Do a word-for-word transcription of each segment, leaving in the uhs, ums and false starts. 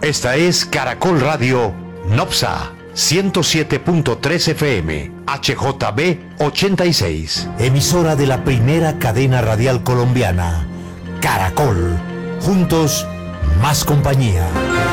Esta es Caracol Radio Nopsa ciento siete punto tres F M, H J B ochenta y seis. Emisora de la primera cadena radial colombiana, Caracol. Juntos, más compañía.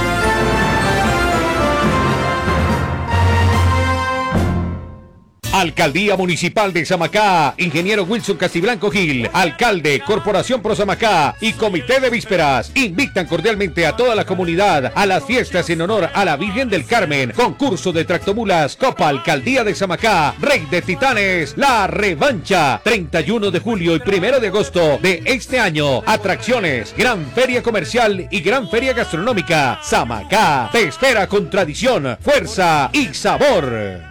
Alcaldía Municipal de Samacá, ingeniero Wilson Castiblanco Gil, alcalde, Corporación Pro Samacá y Comité de Vísperas invitan cordialmente a toda la comunidad a las fiestas en honor a la Virgen del Carmen, concurso de tractomulas, Copa Alcaldía de Samacá, Rey de Titanes, la revancha, treinta y uno de julio y primero de agosto de este año, atracciones, gran feria comercial y gran feria gastronómica. Samacá te espera con tradición, fuerza y sabor.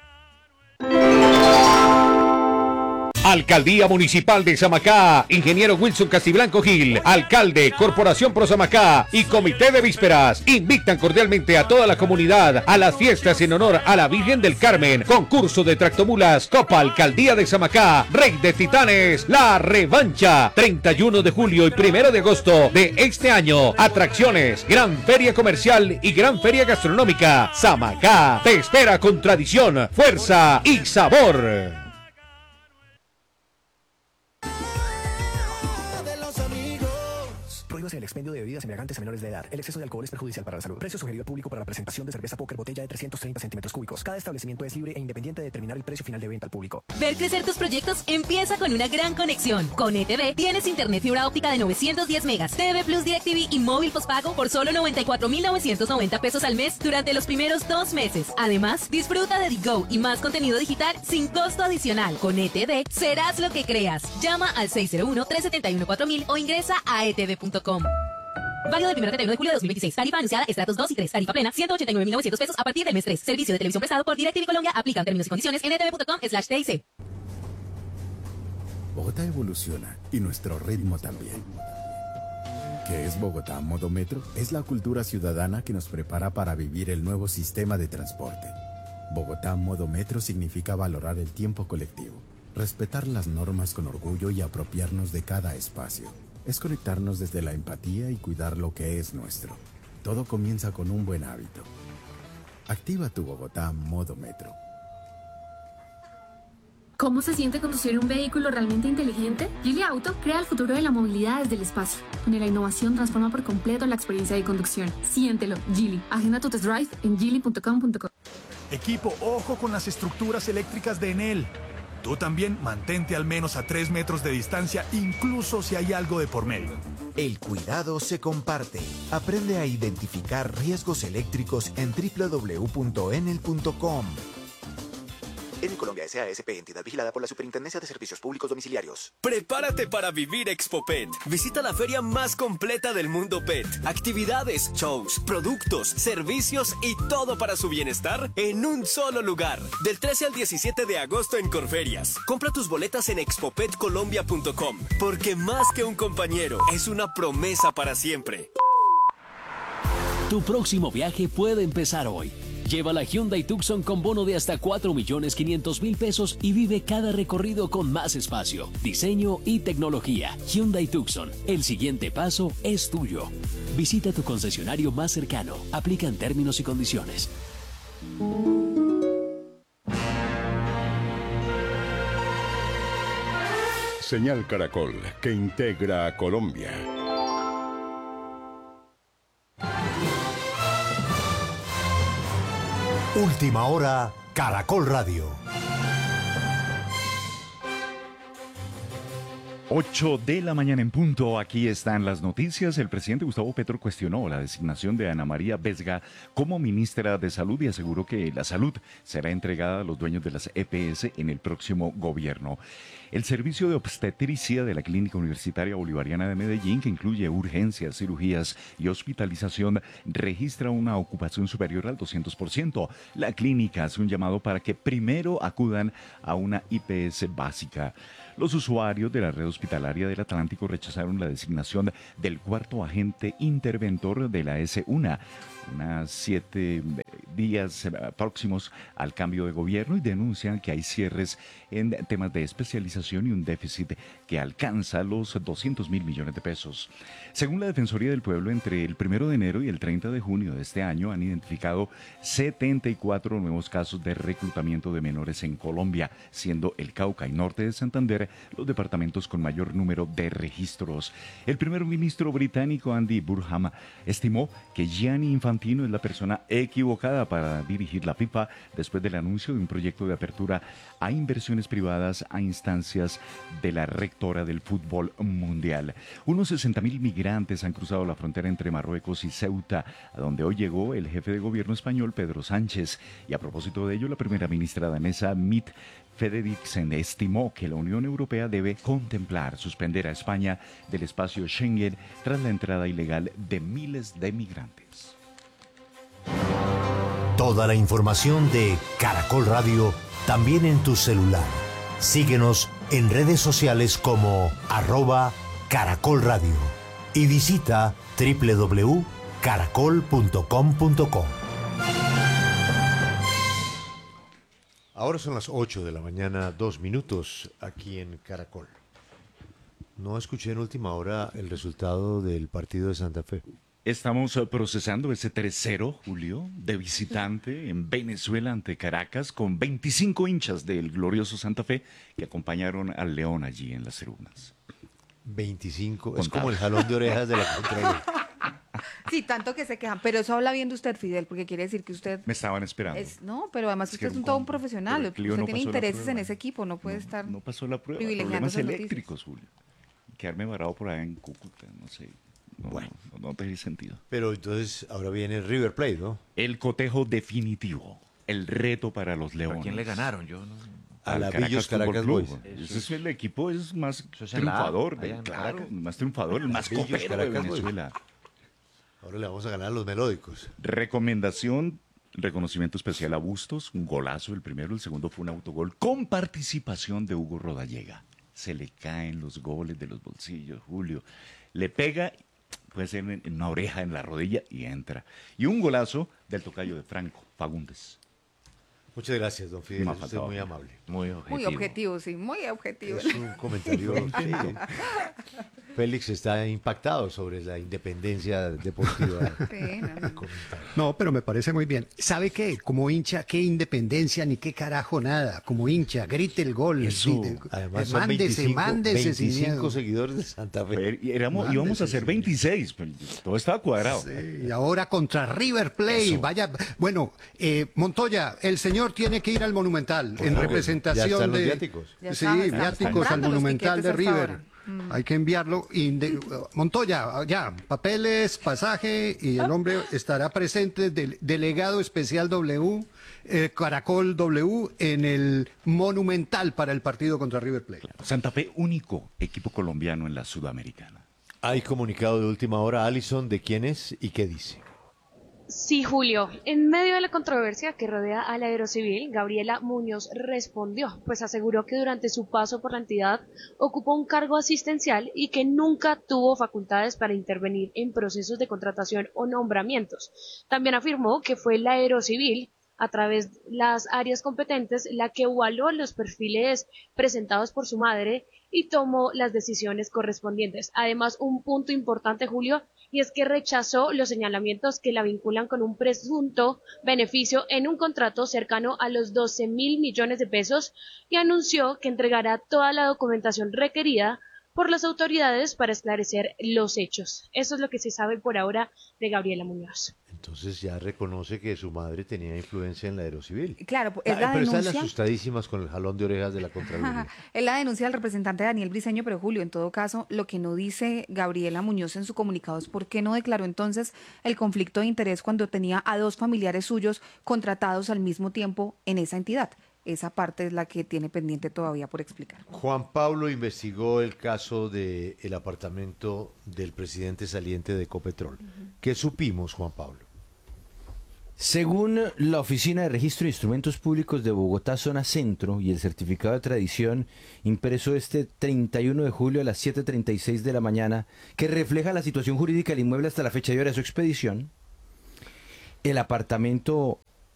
Alcaldía Municipal de Samacá, ingeniero Wilson Castiblanco Gil, alcalde, Corporación Pro Samacá y Comité de Vísperas invitan cordialmente a toda la comunidad a las fiestas en honor a la Virgen del Carmen, concurso de tractomulas, Copa Alcaldía de Samacá, Rey de Titanes, la revancha, treinta y uno de julio y primero de agosto de este año, atracciones, gran feria comercial y gran feria gastronómica. Samacá te espera con tradición, fuerza y sabor. El expendio de bebidas embriagantes a menores de edad. El exceso de alcohol es perjudicial para la salud. Precio sugerido al público para la presentación de cerveza Póker botella de trescientos treinta centímetros cúbicos. Cada establecimiento es libre e independiente de determinar el precio final de venta al público. Ver crecer tus proyectos empieza con una gran conexión. Con E T V tienes internet fibra óptica de novecientos diez megas, T V Plus DirecTV y móvil postpago por solo noventa y cuatro mil novecientos noventa pesos al mes durante los primeros dos meses. Además, disfruta de Digo y más contenido digital sin costo adicional. Con E T V serás lo que creas. Llama al seis cero uno, tres siete uno, cuatro mil o ingresa a e t v punto com. Válido del primero al treinta y uno de julio de dos mil veintiséis. Tarifa anunciada estratos dos y tres. Tarifa plena ciento ochenta y nueve mil novecientos pesos a partir del mes tres. Servicio de televisión prestado por DirecTV Colombia. Aplican términos y condiciones en e t v punto com slash t i c. Bogotá evoluciona y nuestro ritmo también. ¿Qué es Bogotá Modo Metro? Es la cultura ciudadana que nos prepara para vivir el nuevo sistema de transporte. Bogotá Modo Metro significa valorar el tiempo colectivo, respetar las normas con orgullo y apropiarnos de cada espacio. Es conectarnos desde la empatía y cuidar lo que es nuestro. Todo comienza con un buen hábito. Activa tu Bogotá Modo Metro. ¿Cómo se siente conducir un vehículo realmente inteligente? Geely Auto crea el futuro de la movilidad desde el espacio, donde la innovación transforma por completo la experiencia de conducción. Siéntelo, Geely. Agenda tu test drive en geely punto com punto co. Equipo, ojo con las estructuras eléctricas de Enel. Tú también mantente al menos a tres metros de distancia, incluso si hay algo de por medio. El cuidado se comparte. Aprende a identificar riesgos eléctricos en doble u doble u doble u punto enel punto com. Enel Colombia S A S P, entidad vigilada por la Superintendencia de Servicios Públicos Domiciliarios. Prepárate para vivir Expo Pet. Visita la feria más completa del mundo pet. Actividades, shows, productos, servicios y todo para su bienestar en un solo lugar. Del trece al diecisiete de agosto en Corferias. Compra tus boletas en expo pet colombia punto com, porque más que un compañero, es una promesa para siempre. Tu próximo viaje puede empezar hoy. Lleva la Hyundai Tucson con bono de hasta cuatro millones quinientos mil pesos y vive cada recorrido con más espacio, diseño y tecnología. Hyundai Tucson, el siguiente paso es tuyo. Visita tu concesionario más cercano. Aplican términos y condiciones. Señal Caracol, que integra a Colombia. Última hora, Caracol Radio. ocho de la mañana en punto, aquí están las noticias. El presidente Gustavo Petro cuestionó la designación de Ana María Vesga como ministra de Salud y aseguró que la salud será entregada a los dueños de las E P S en el próximo gobierno. El servicio de obstetricia de la Clínica Universitaria Bolivariana de Medellín, que incluye urgencias, cirugías y hospitalización, registra una ocupación superior al doscientos por ciento. La clínica hace un llamado para que primero acudan a una I P S básica. Los usuarios de la red hospitalaria del Atlántico rechazaron la designación del cuarto agente interventor de la S uno, una siete días eh, próximos al cambio de gobierno y denuncian que hay cierres en temas de especialización y un déficit que alcanza los doscientos mil millones de pesos. Según la Defensoría del Pueblo, entre el primero de enero y el treinta de junio de este año han identificado setenta y cuatro nuevos casos de reclutamiento de menores en Colombia, siendo el Cauca y norte de Santander los departamentos con mayor número de registros. El primer ministro británico Andy Burnham estimó que Gianni Infantino es la persona equivocada para dirigir la FIFA después del anuncio de un proyecto de apertura a inversiones privadas a instancias de la rectora del fútbol mundial. Unos sesenta mil migrantes han cruzado la frontera entre Marruecos y Ceuta, a donde hoy llegó el jefe de gobierno español Pedro Sánchez. Y a propósito de ello, la primera ministra danesa Mette Frederiksen estimó que la Unión Europea debe contemplar suspender a España del espacio Schengen tras la entrada ilegal de miles de migrantes. Toda la información de Caracol Radio también en tu celular. Síguenos en redes sociales como arroba Caracol Radio y visita doble u doble u doble u punto caracol punto com punto co. Ahora son las ocho de la mañana, dos minutos aquí en Caracol. No escuché en última hora el resultado del partido de Santa Fe. Estamos procesando ese tres cero, Julio, de visitante en Venezuela ante Caracas, con veinticinco hinchas del glorioso Santa Fe que acompañaron al León allí en las tribunas. veinticinco, Contado. Es como el jalón de orejas de la contraria. Sí, tanto que se quejan, pero eso habla bien de usted, Fidel, porque quiere decir que usted... Me estaban esperando. Es, no, pero además Es usted que es un con- todo un profesional, pero usted Clio no tiene pasó la intereses prueba. en ese equipo, no puede estar No pasó la prueba. privilegiando Problemas esas noticias. eléctricos, Julio. Quedarme varado por allá en Cúcuta, no sé. No, Bueno. no, no tiene sentido. Pero entonces ahora viene el River Plate, ¿no? El cotejo definitivo. El reto para los Leones. ¿A quién le ganaron? Yo no... A Al la Caracas Villos Fútbol Caracas Club. Boys. Ese es el equipo es más es en la A, triunfador, de- allá en claro, Caracas. más triunfador, el más Villos copero de Caracas Boys. Venezuela. Ahora le vamos a ganar a los melódicos. Recomendación, reconocimiento especial a Bustos, un golazo el primero, el segundo fue un autogol con participación de Hugo Rodallega. Se le caen los goles de los bolsillos, Julio. Le pega, puede ser en en una oreja, en la rodilla y entra. Y un golazo del tocayo de Franco, Fagundes. Muchas gracias, don Fidel. Me Es usted faltaba. muy amable. Muy objetivo. Muy objetivo, sí, muy objetivo. Es un comentario. sí. Félix está impactado sobre la independencia deportiva. Sí, no, no. No, pero me parece muy bien. ¿Sabe qué? Como hincha, qué independencia ni qué carajo nada. Como hincha, grite el gol. Eso, sí, de- además son mándese, veinticinco, mándese sin veinticinco miedo. seguidores de Santa Fe. Y éramos, Mándese, íbamos a ser sí. veintiséis, pues, todo estaba cuadrado. Sí, y ahora contra River Plate. Eso. Vaya, bueno, eh, Montoya, el señor tiene que ir al Monumental en favor. representación Ya están los de viáticos. Ya sí, estamos- estamos viáticos al comprando los Monumental de tiquetes hasta River. ahora. Mm. Hay que enviarlo. Y de- Montoya, ya, papeles, pasaje, y el hombre estará presente del delegado especial W, eh, Caracol W, en el Monumental para el partido contra River Plate. Santa Fe, único equipo colombiano en la Sudamericana. Hay comunicado de última hora, Alison, de quién es y qué dice. Sí, Julio. En medio de la controversia que rodea al Aerocivil, Gabriela Muñoz respondió, pues aseguró que durante su paso por la entidad ocupó un cargo asistencial y que nunca tuvo facultades para intervenir en procesos de contratación o nombramientos. También afirmó que fue la Aerocivil, a través de las áreas competentes, la que evaluó los perfiles presentados por su madre y tomó las decisiones correspondientes. Además, un punto importante, Julio, y es que rechazó los señalamientos que la vinculan con un presunto beneficio en un contrato cercano a los doce mil millones de pesos y anunció que entregará toda la documentación requerida por las autoridades para esclarecer los hechos. Eso es lo que se sabe por ahora de Gabriela Muñoz. Entonces ya reconoce que su madre tenía influencia en la Aerocivil. Claro, es Ah, la pero están denuncia. asustadísimas con el jalón de orejas de la Contraloría. Es la denuncia del representante Daniel Briceño, pero Julio, en todo caso, lo que no dice Gabriela Muñoz en su comunicado es por qué no declaró entonces el conflicto de interés cuando tenía a dos familiares suyos contratados al mismo tiempo en esa entidad. Esa parte es la que tiene pendiente todavía por explicar. Juan Pablo investigó el caso del apartamento del presidente saliente de Ecopetrol. ¿Qué supimos, Juan Pablo? Según la Oficina de Registro de Instrumentos Públicos de Bogotá, Zona Centro, y el certificado de tradición impreso este treinta y uno de julio a las siete treinta y seis de la mañana, que refleja la situación jurídica del inmueble hasta la fecha de hora de su expedición, el apartamento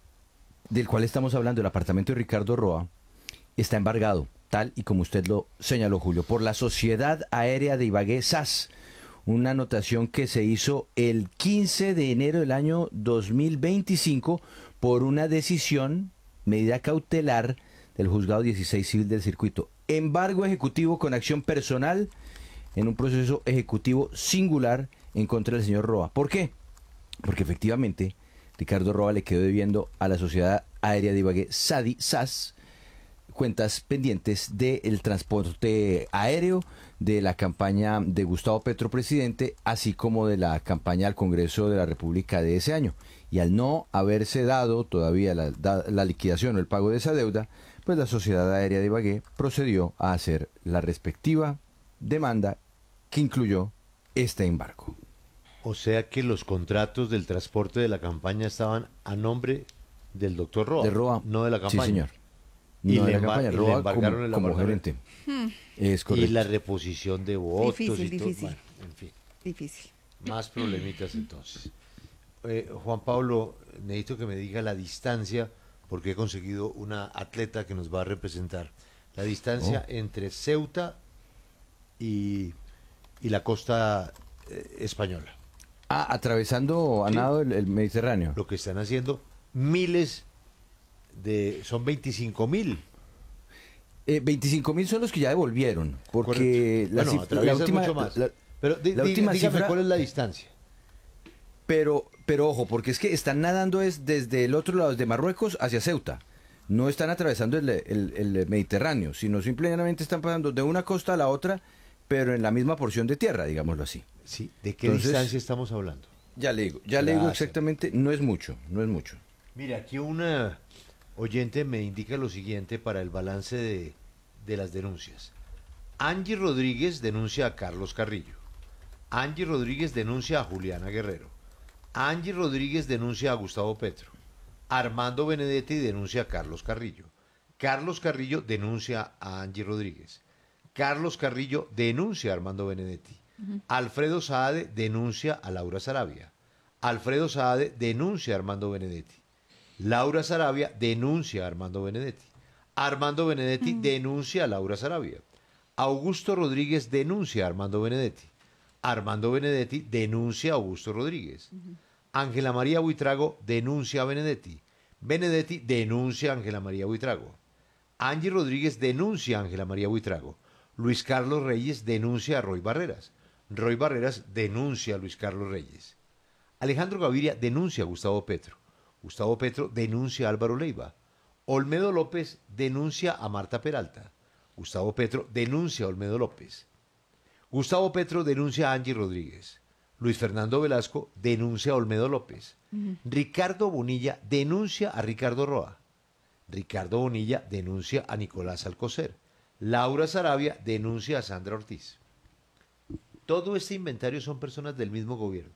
del cual estamos hablando, el apartamento de Ricardo Roa, está embargado, tal y como usted lo señaló, Julio, por la Sociedad Aérea de Ibagué, S A S. Una anotación que se hizo el quince de enero del año dos mil veinticinco por una decisión, medida cautelar del Juzgado dieciséis Civil del Circuito. Embargo ejecutivo con acción personal en un proceso ejecutivo singular en contra del señor Roa. ¿Por qué? Porque efectivamente Ricardo Roa le quedó debiendo a la Sociedad Aérea de Ibagué, SADI, S A S, cuentas pendientes del transporte aéreo, de la campaña de Gustavo Petro presidente, así como de la campaña al Congreso de la República de ese año. Y al no haberse dado todavía la, la liquidación o el pago de esa deuda, pues la Sociedad Aérea de Ibagué procedió a hacer la respectiva demanda que incluyó este embargo. O sea que los contratos del transporte de la campaña estaban a nombre del doctor Roa, de Roa, no de la campaña. Sí, señor. Y no le, de la campaña, Roa le embargaron como, el como gerente. Hmm. Es correcto. Y la reposición de votos Difícil, y todo. difícil. Bueno, en fin. Difícil. Más problemitas entonces. Eh, Juan Pablo, necesito que me diga la distancia, porque he conseguido una atleta que nos va a representar. La distancia Oh. entre Ceuta y, y la costa eh, española. Ah, atravesando a Sí. nado el, el Mediterráneo. Lo que están haciendo miles de... son veinticinco mil. Eh, veinticinco mil son los que ya devolvieron, porque la, Bueno, cif- atraviesan la última, mucho más. la- Pero di- la di- última dígame cifra, cuál es la distancia. pero, pero ojo, porque es que están nadando es desde el otro lado, desde Marruecos hacia Ceuta. No están atravesando el, el- el Mediterráneo, sino simplemente están pasando de una costa a la otra, pero en la misma porción de tierra, digámoslo así. Sí, ¿de qué Entonces, distancia estamos hablando? Ya le digo, ya le digo Gracias. exactamente, no es mucho, no es mucho. Mire, aquí una oyente me indica lo siguiente para el balance de, de las denuncias. Angie Rodríguez denuncia a Carlos Carrillo. Angie Rodríguez denuncia a Juliana Guerrero. Angie Rodríguez denuncia a Gustavo Petro. Armando Benedetti denuncia a Carlos Carrillo. Carlos Carrillo denuncia a Angie Rodríguez. Carlos Carrillo denuncia a Armando Benedetti. Alfredo Saade denuncia a Laura Sarabia. Alfredo Saade denuncia a Armando Benedetti. Laura Sarabia denuncia a Armando Benedetti. Armando Benedetti denuncia a Laura Sarabia. Augusto Rodríguez denuncia a Armando Benedetti. Armando Benedetti denuncia a Augusto Rodríguez. Ángela María Buitrago denuncia a Benedetti. Benedetti denuncia a Ángela María Buitrago. Angie Rodríguez denuncia a Ángela María Buitrago. Luis Carlos Reyes denuncia a Roy Barreras. Roy Barreras denuncia a Luis Carlos Reyes. Alejandro Gaviria denuncia a Gustavo Petro. Gustavo Petro denuncia a Álvaro Leiva. Olmedo López denuncia a Marta Peralta. Gustavo Petro denuncia a Olmedo López. Gustavo Petro denuncia a Angie Rodríguez. Luis Fernando Velasco denuncia a Olmedo López. Ricardo Bonilla denuncia a Ricardo Roa. Ricardo Bonilla denuncia a Nicolás Alcocer. Laura Sarabia denuncia a Sandra Ortiz. Todo este inventario son personas del mismo gobierno.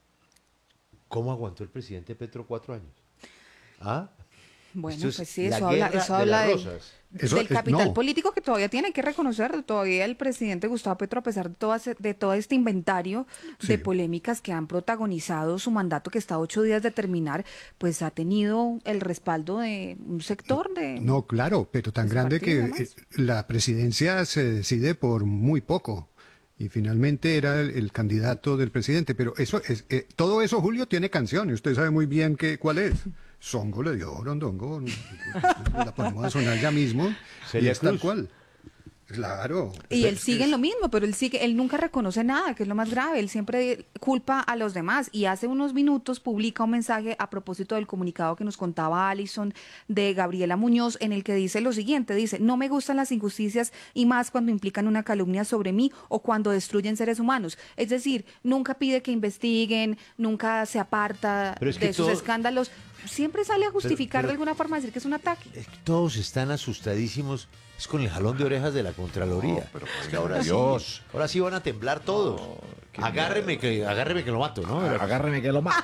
¿Cómo aguantó el presidente Petro cuatro años? ¿Ah? Bueno, Esto es pues sí, la eso habla, guerra eso de habla las del, rosas. Eso del es- capital no. político que todavía tiene que reconocer. Todavía el presidente Gustavo Petro, a pesar de, todas, de todo este inventario de Sí. polémicas que han protagonizado su mandato, que está a ocho días de terminar, pues ha tenido el respaldo de un sector de... No, claro, pero tan de su grande que partido, eh, la presidencia se decide por muy poco. Y finalmente era el, el candidato del presidente. Pero eso es, eh, todo eso, Julio, tiene canción. Y usted sabe muy bien que, cuál es. Songo le dio Rondongo. La ponemos a sonar ya mismo. Celia y es tal Cruz. cual. Claro. Y él Es- sigue en lo mismo, pero él sigue, él nunca reconoce nada, que es lo más grave. Él siempre culpa a los demás. Y hace unos minutos publica un mensaje a propósito del comunicado que nos contaba Alison de Gabriela Muñoz, en el que dice lo siguiente: dice, no me gustan las injusticias y más cuando implican una calumnia sobre mí o cuando destruyen seres humanos. Es decir, nunca pide que investiguen, nunca se aparta Pero es de que esos todo- escándalos. Siempre sale a justificar pero- de alguna forma, decir que es un ataque. Es que todos están asustadísimos. Es con el jalón de orejas de la Contraloría. es que ahora sí, Dios. ahora sí van a temblar todos. agárreme que, agárreme que lo mato, ¿no? Agárreme que lo mato.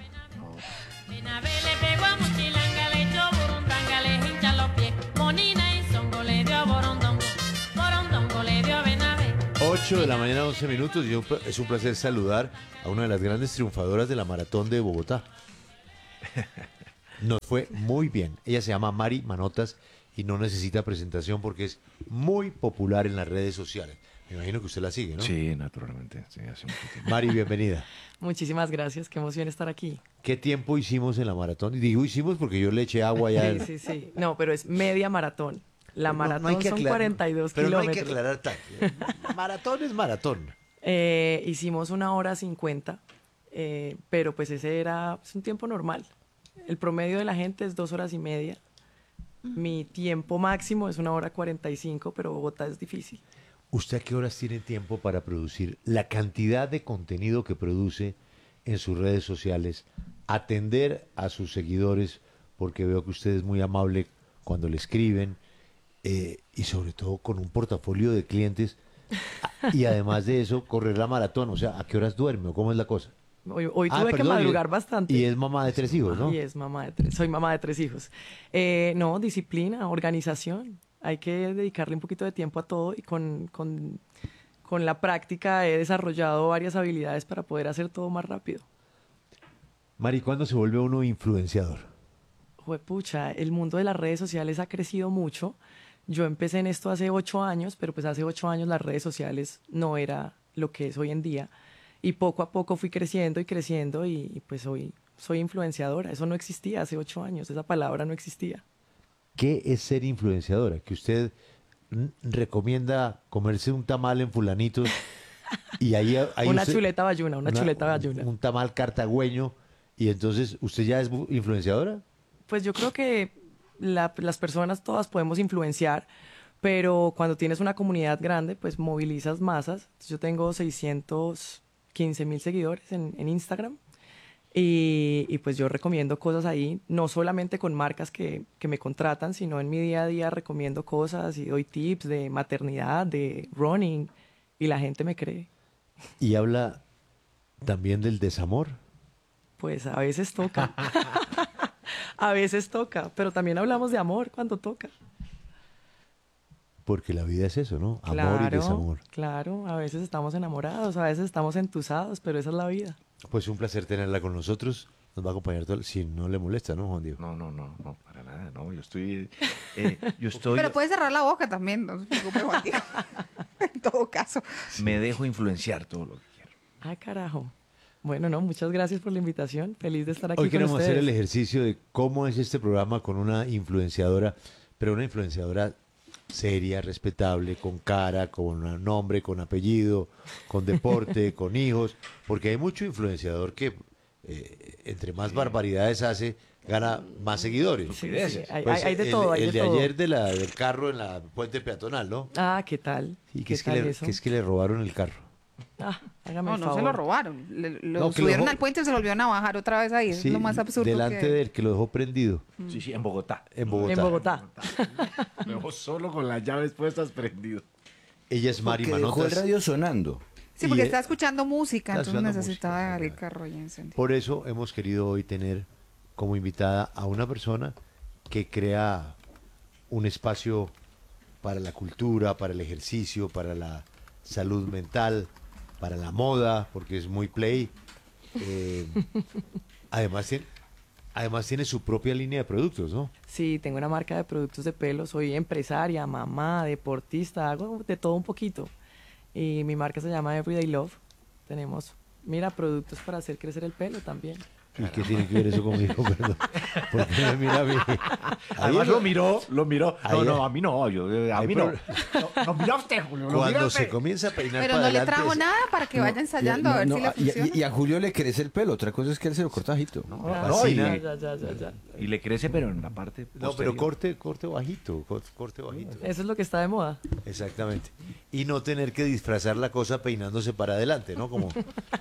ocho de la mañana, once minutos, y un pla- es un placer saludar a una de las grandes triunfadoras de la maratón de Bogotá. Nos fue muy bien. Ella se llama Mari Manotas y no necesita presentación porque es muy popular en las redes sociales. Me imagino que usted la sigue, ¿no? Sí, naturalmente. Sí, hace mucho tiempo. Mari, bienvenida. Muchísimas gracias, qué emoción estar aquí. ¿Qué tiempo hicimos en la maratón? Y digo hicimos porque yo le eché agua ya. Sí, sí, sí. No, pero es media maratón. La No, maratón no hay que son aclarar- cuarenta y dos pero kilómetros. no hay que aclarar tanto. Maratón es maratón. Eh, hicimos una hora cincuenta, eh, pero pues ese era es un tiempo normal. El promedio de la gente es dos horas y media. Mi tiempo máximo es una hora cuarenta y cinco, pero Bogotá es difícil. ¿Usted a qué horas tiene tiempo para producir la cantidad de contenido que produce en sus redes sociales? Atender a sus seguidores, porque veo que usted es muy amable cuando le escriben, eh, y sobre todo con un portafolio de clientes. Y además de eso, correr la maratón. O sea, ¿a qué horas duerme o cómo es la cosa? Hoy, hoy Ah, tuve que perdón, y- madrugar bastante. Y es mamá de tres hijos, ¿no? Y es mamá de tres, soy mamá de tres hijos. Eh, no, disciplina, organización. Hay que dedicarle un poquito de tiempo a todo y con, con, con la práctica he desarrollado varias habilidades para poder hacer todo más rápido. Mari, ¿cuándo se vuelve uno influenciador? Juepucha, el mundo de las redes sociales ha crecido mucho. Yo empecé en esto hace ocho años, pero pues hace ocho años las redes sociales no era lo que es hoy en día. Y poco a poco fui creciendo y creciendo y, y pues hoy soy influenciadora. Eso no existía hace ocho años, esa palabra no existía. ¿Qué es ser influenciadora? Que usted mm, recomienda comerse un tamal en fulanitos y ahí, ahí Una usted- chuleta bayuna, una chuleta bayuna. Un tamal cartagüeño y entonces usted ya es bu- influenciadora. Pues yo creo que la- las personas todas podemos influenciar, pero cuando tienes una comunidad grande, pues movilizas masas. Yo tengo seiscientos quince mil seguidores en, en Instagram y, y pues yo recomiendo cosas ahí, no solamente con marcas que, que me contratan, sino en mi día a día recomiendo cosas y doy tips de maternidad, de running y la gente me cree. Y habla también del desamor. Pues a veces toca. A veces toca, pero también hablamos de amor cuando toca. Porque la vida es eso, ¿no? Amor y desamor. Claro, a veces estamos enamorados, a veces estamos entusados, pero esa es la vida. Pues un placer tenerla con nosotros. Nos va a acompañar todo, el- si no le molesta, ¿no, Juan Diego? No, no, no, no, para nada, no. Yo estoy, eh, yo estoy, Pero puede cerrar la boca también, no se preocupe, Juan Diego. En todo caso. me dejo influenciar todo lo que quiero. Ah, carajo. Bueno, no, muchas gracias por la invitación. Feliz de estar aquí Hoy con queremos ustedes. hacer el ejercicio de cómo es este programa con una influenciadora, pero una influenciadora seria, respetable, con cara, con un nombre, con apellido, con deporte, con hijos, porque hay mucho influenciador que eh, entre más barbaridades hace, gana más seguidores. Sí, sí, hay- Pues, hay de el, todo, hay el de de todo. ayer de la, del carro en la puente peatonal, ¿no? Ah, ¿qué tal? Y que ¿Qué es que, tal le, eso? que es que le robaron el carro. Ah, hágame No, el no favor. se lo robaron. Le- lo No, que lo subieron dejó- al puente y se lo volvieron a bajar otra vez ahí. Es Sí, lo más absurdo delante que... de él, que lo dejó prendido. Sí, sí, en Bogotá. En Bogotá. En Bogotá. Me dejó solo con las llaves puestas prendido. Ella es Mari Porque dejó el Manotas. radio sonando. Sí, porque Y, está eh, escuchando música, está entonces escuchando necesitaba música, dejar el carro ya encendido. Por eso hemos querido hoy tener como invitada a una persona que crea un espacio para la cultura, para el ejercicio, para la salud mental, para la moda, porque es muy play. Eh, además, tiene, además tiene su propia línea de productos, ¿no? Sí, tengo una marca de productos de pelo, soy empresaria, mamá, deportista, hago de todo un poquito. Y mi marca se llama Everyday Love. Tenemos, mira, productos para hacer crecer el pelo también. ¿Y qué tiene que ver eso conmigo? Perdón. ¿Por qué me mira a mí? Además Ahí- lo miró, lo miró. No, Ahí- no, a mí no, yo, eh, a Ahí mí no. pro- No, no, mira usted, Julio, no, mira Cuando usted. se comienza a peinar Pero para no le adelante, trajo es- nada para que No, vaya ensayando y- a ver no, si le y- funciona. Y, y a Julio le crece el pelo. Otra cosa es que él se lo corta bajito. No, Ah, no, y, fascina. ya, ya, ya, ya. y le crece, pero en la parte No, pero posterior. corte, corte bajito, cor- corte bajito. Eso es lo que está de moda. Exactamente. Y no tener que disfrazar la cosa peinándose para adelante, ¿no? Como...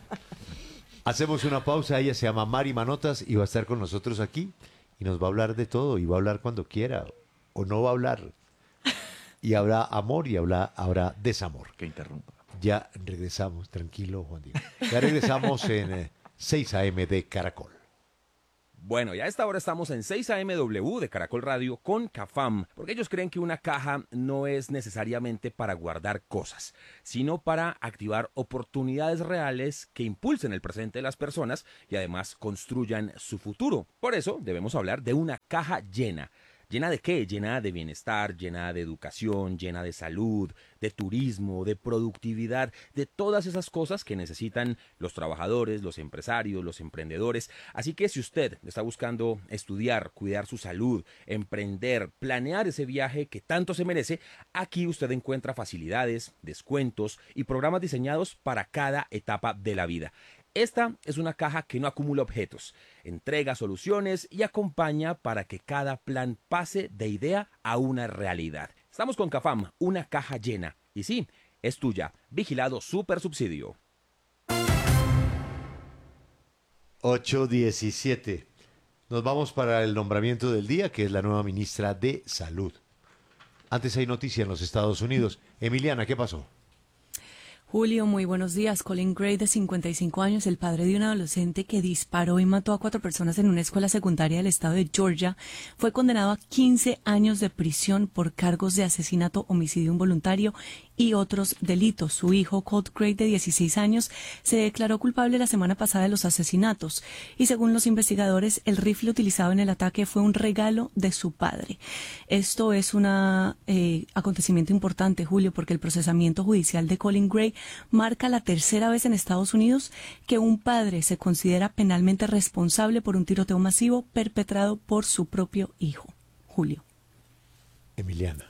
Hacemos una pausa, ella se llama Mari Manotas y va a estar con nosotros aquí y nos va a hablar de todo y va a hablar cuando quiera o no va a hablar. Y habrá amor y habrá, habrá desamor. Que interrumpa. Ya regresamos, tranquilo Juan Diego. Ya regresamos en eh, seis a eme de Caracol. Bueno, ya a esta hora estamos en seis A M W de Caracol Radio con Cafam, porque ellos creen que una caja no es necesariamente para guardar cosas, sino para activar oportunidades reales que impulsen el presente de las personas y además construyan su futuro. Por eso debemos hablar de una caja llena. ¿Llena de qué? Llena de bienestar, llena de educación, llena de salud, de turismo, de productividad, de todas esas cosas que necesitan los trabajadores, los empresarios, los emprendedores. Así que si usted está buscando estudiar, cuidar su salud, emprender, planear ese viaje que tanto se merece, aquí usted encuentra facilidades, descuentos y programas diseñados para cada etapa de la vida. Esta es una caja que no acumula objetos, entrega soluciones y acompaña para que cada plan pase de idea a una realidad. Estamos con Cafam, una caja llena. Y sí, es tuya. Vigilado Super Subsidio. ocho diecisiete. Nos vamos para el nombramiento del día, que es la nueva ministra de Salud. Antes hay noticia en los Estados Unidos. Emiliana, ¿qué pasó? Julio, muy buenos días. Colin Gray, de cincuenta y cinco años, el padre de un adolescente que disparó y mató a cuatro personas en una escuela secundaria del estado de Georgia, fue condenado a quince años de prisión por cargos de asesinato, homicidio involuntario y otros delitos. Su hijo, Colt Gray, de dieciséis años, se declaró culpable la semana pasada de los asesinatos y, según los investigadores, el rifle utilizado en el ataque fue un regalo de su padre. Esto es un eh, acontecimiento importante, Julio, porque el procesamiento judicial de Colin Gray marca la tercera vez en Estados Unidos que un padre se considera penalmente responsable por un tiroteo masivo perpetrado por su propio hijo. Julio. Emiliana.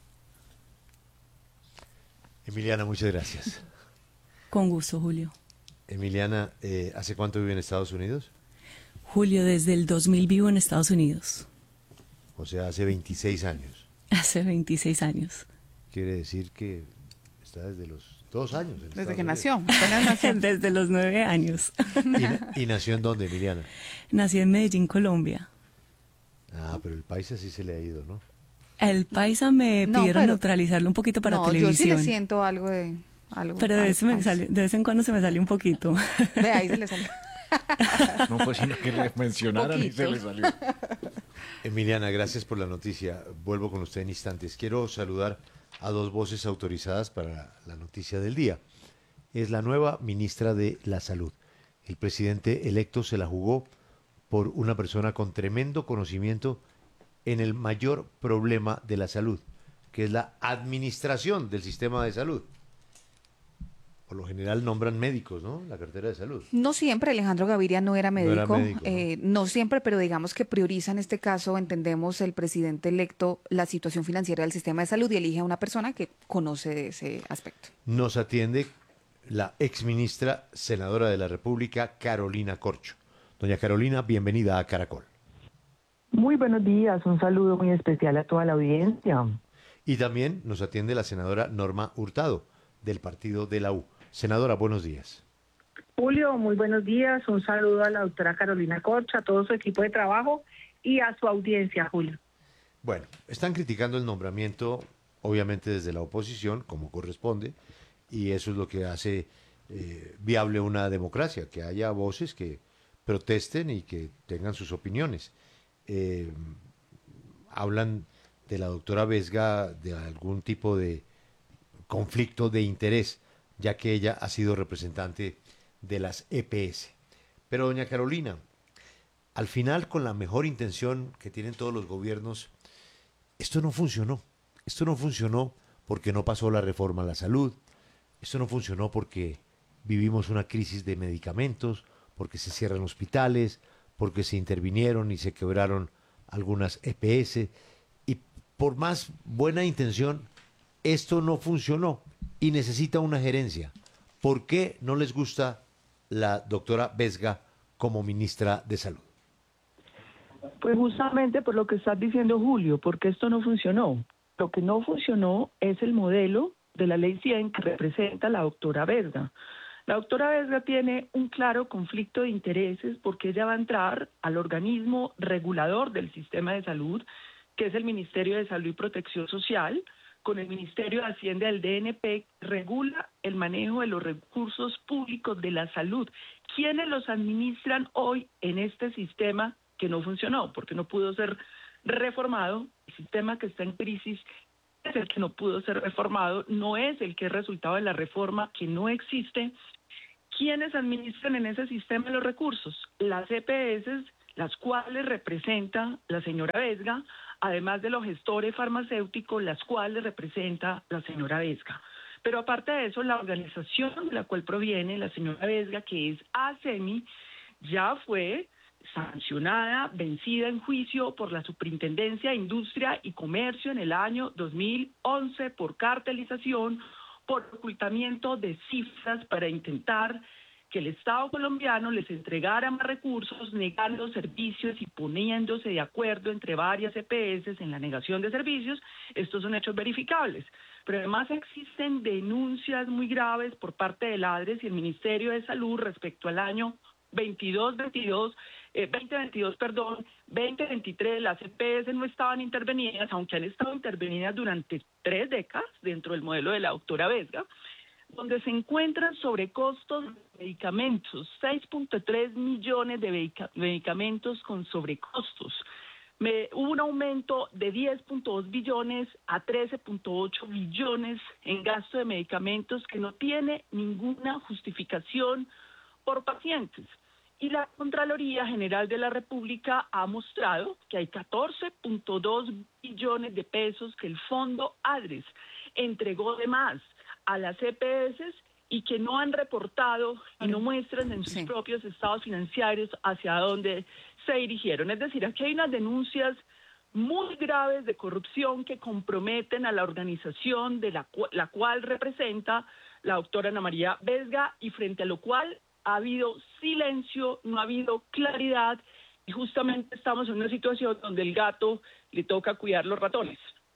Emiliana, muchas gracias. Con gusto, Julio. Emiliana, eh, ¿hace cuánto vive en Estados Unidos? Julio, desde el dos mil vivo en Estados Unidos. O sea, hace veintiséis años. Hace veintiséis años. Quiere decir que está desde los dos años. En desde Estados que Unidos. nació. nació. Desde los nueve años. ¿Y, ¿Y nació en dónde, Emiliana? Nací en Medellín, Colombia. Ah, pero el país así se le ha ido, ¿no? El paisa me No, pidieron pero- neutralizarlo un poquito para no, televisión. yo sí le siento algo de... Algo, Pero de algo- vez, me algo- sale- de vez en cuando se me sale un poquito. Ve, ahí se le salió. No, pues sino que le mencionaran y se le salió. Emiliana, gracias por la noticia. Vuelvo con usted en instantes. Quiero saludar a dos voces autorizadas para la noticia del día. Es la nueva ministra de la Salud. El presidente electo se la jugó por una persona con tremendo conocimiento en el mayor problema de la salud, que es la administración del sistema de salud. Por lo general nombran médicos, ¿no? La cartera de salud. No siempre, Alejandro Gaviria no era médico, era médico, ¿no? eh, no siempre, pero digamos que prioriza en este caso, entendemos, el presidente electo la situación financiera del sistema de salud y elige a una persona que conoce de ese aspecto. Nos atiende la exministra senadora de la República, Carolina Corcho. Doña Carolina, bienvenida a Caracol. Muy buenos días, un saludo muy especial a toda la audiencia. Y también nos atiende la senadora Norma Hurtado, del partido de la U. Senadora, buenos días. Julio, muy buenos días, un saludo a la doctora Carolina Corcho, a todo su equipo de trabajo y a su audiencia, Julio. Bueno, están criticando el nombramiento, obviamente desde la oposición, como corresponde, y eso es lo que hace eh, viable una democracia, que haya voces que protesten y que tengan sus opiniones. Eh, hablan de la doctora Vesga de algún tipo de conflicto de interés, ya que ella ha sido representante de las E P S. Pero doña Carolina, al final, con la mejor intención que tienen todos los gobiernos, esto no funcionó. Esto no funcionó porque no pasó la reforma a la salud. Esto no funcionó porque vivimos una crisis de medicamentos, porque se cierran hospitales, porque se intervinieron y se quebraron algunas E P S. Y por más buena intención, esto no funcionó y necesita una gerencia. ¿Por qué no les gusta la doctora Vesga como ministra de Salud? Pues justamente por lo que estás diciendo, Julio, porque esto no funcionó. Lo que no funcionó es el modelo de la ley cien que representa la doctora Vesga. La doctora Vesga tiene un claro conflicto de intereses porque ella va a entrar al organismo regulador del sistema de salud, que es el Ministerio de Salud y Protección Social, con el Ministerio de Hacienda del D N P, regula el manejo de los recursos públicos de la salud. ¿Quiénes los administran hoy en este sistema que no funcionó, porque no pudo ser reformado. El sistema que está en crisis es el que no pudo ser reformado, no es el que es resultado de la reforma que no existe. ¿Quiénes administran en ese sistema los recursos? Las E P S, las cuales representa la señora Vesga, además de los gestores farmacéuticos, las cuales representa la señora Vesga. Pero aparte de eso, la organización de la cual proviene la señora Vesga, que es ASEMI, ya fue sancionada, vencida en juicio por la Superintendencia de Industria y Comercio en el año dos mil once por cartelización, por ocultamiento de cifras para intentar que el Estado colombiano les entregara más recursos, negando servicios y poniéndose de acuerdo entre varias E P S en la negación de servicios. Estos son hechos verificables. Pero además existen denuncias muy graves por parte del ADRES y el Ministerio de Salud respecto al año veintidós veintidós, eh, veinte veintidós, perdón, veinte veintitrés, las E P S no estaban intervenidas, aunque han estado intervenidas durante tres décadas dentro del modelo de la doctora Vesga, donde se encuentran sobrecostos de medicamentos, seis punto tres millones de medicamentos con sobrecostos. Me, hubo un aumento de diez punto dos billones a trece punto ocho billones en gasto de medicamentos que no tiene ninguna justificación por pacientes. Y la Contraloría General de la República ha mostrado que hay catorce punto dos billones de pesos que el Fondo ADRES entregó de más a las E P S y que no han reportado y no muestran en sus sí. propios estados financieros hacia dónde se dirigieron. Es decir, aquí hay unas denuncias muy graves de corrupción que comprometen a la organización de la, cu la cual representa la doctora Ana María Vesga y frente a lo cual ha habido silencio, no ha habido claridad y justamente estamos en una situación donde el gato le toca cuidar los ratones.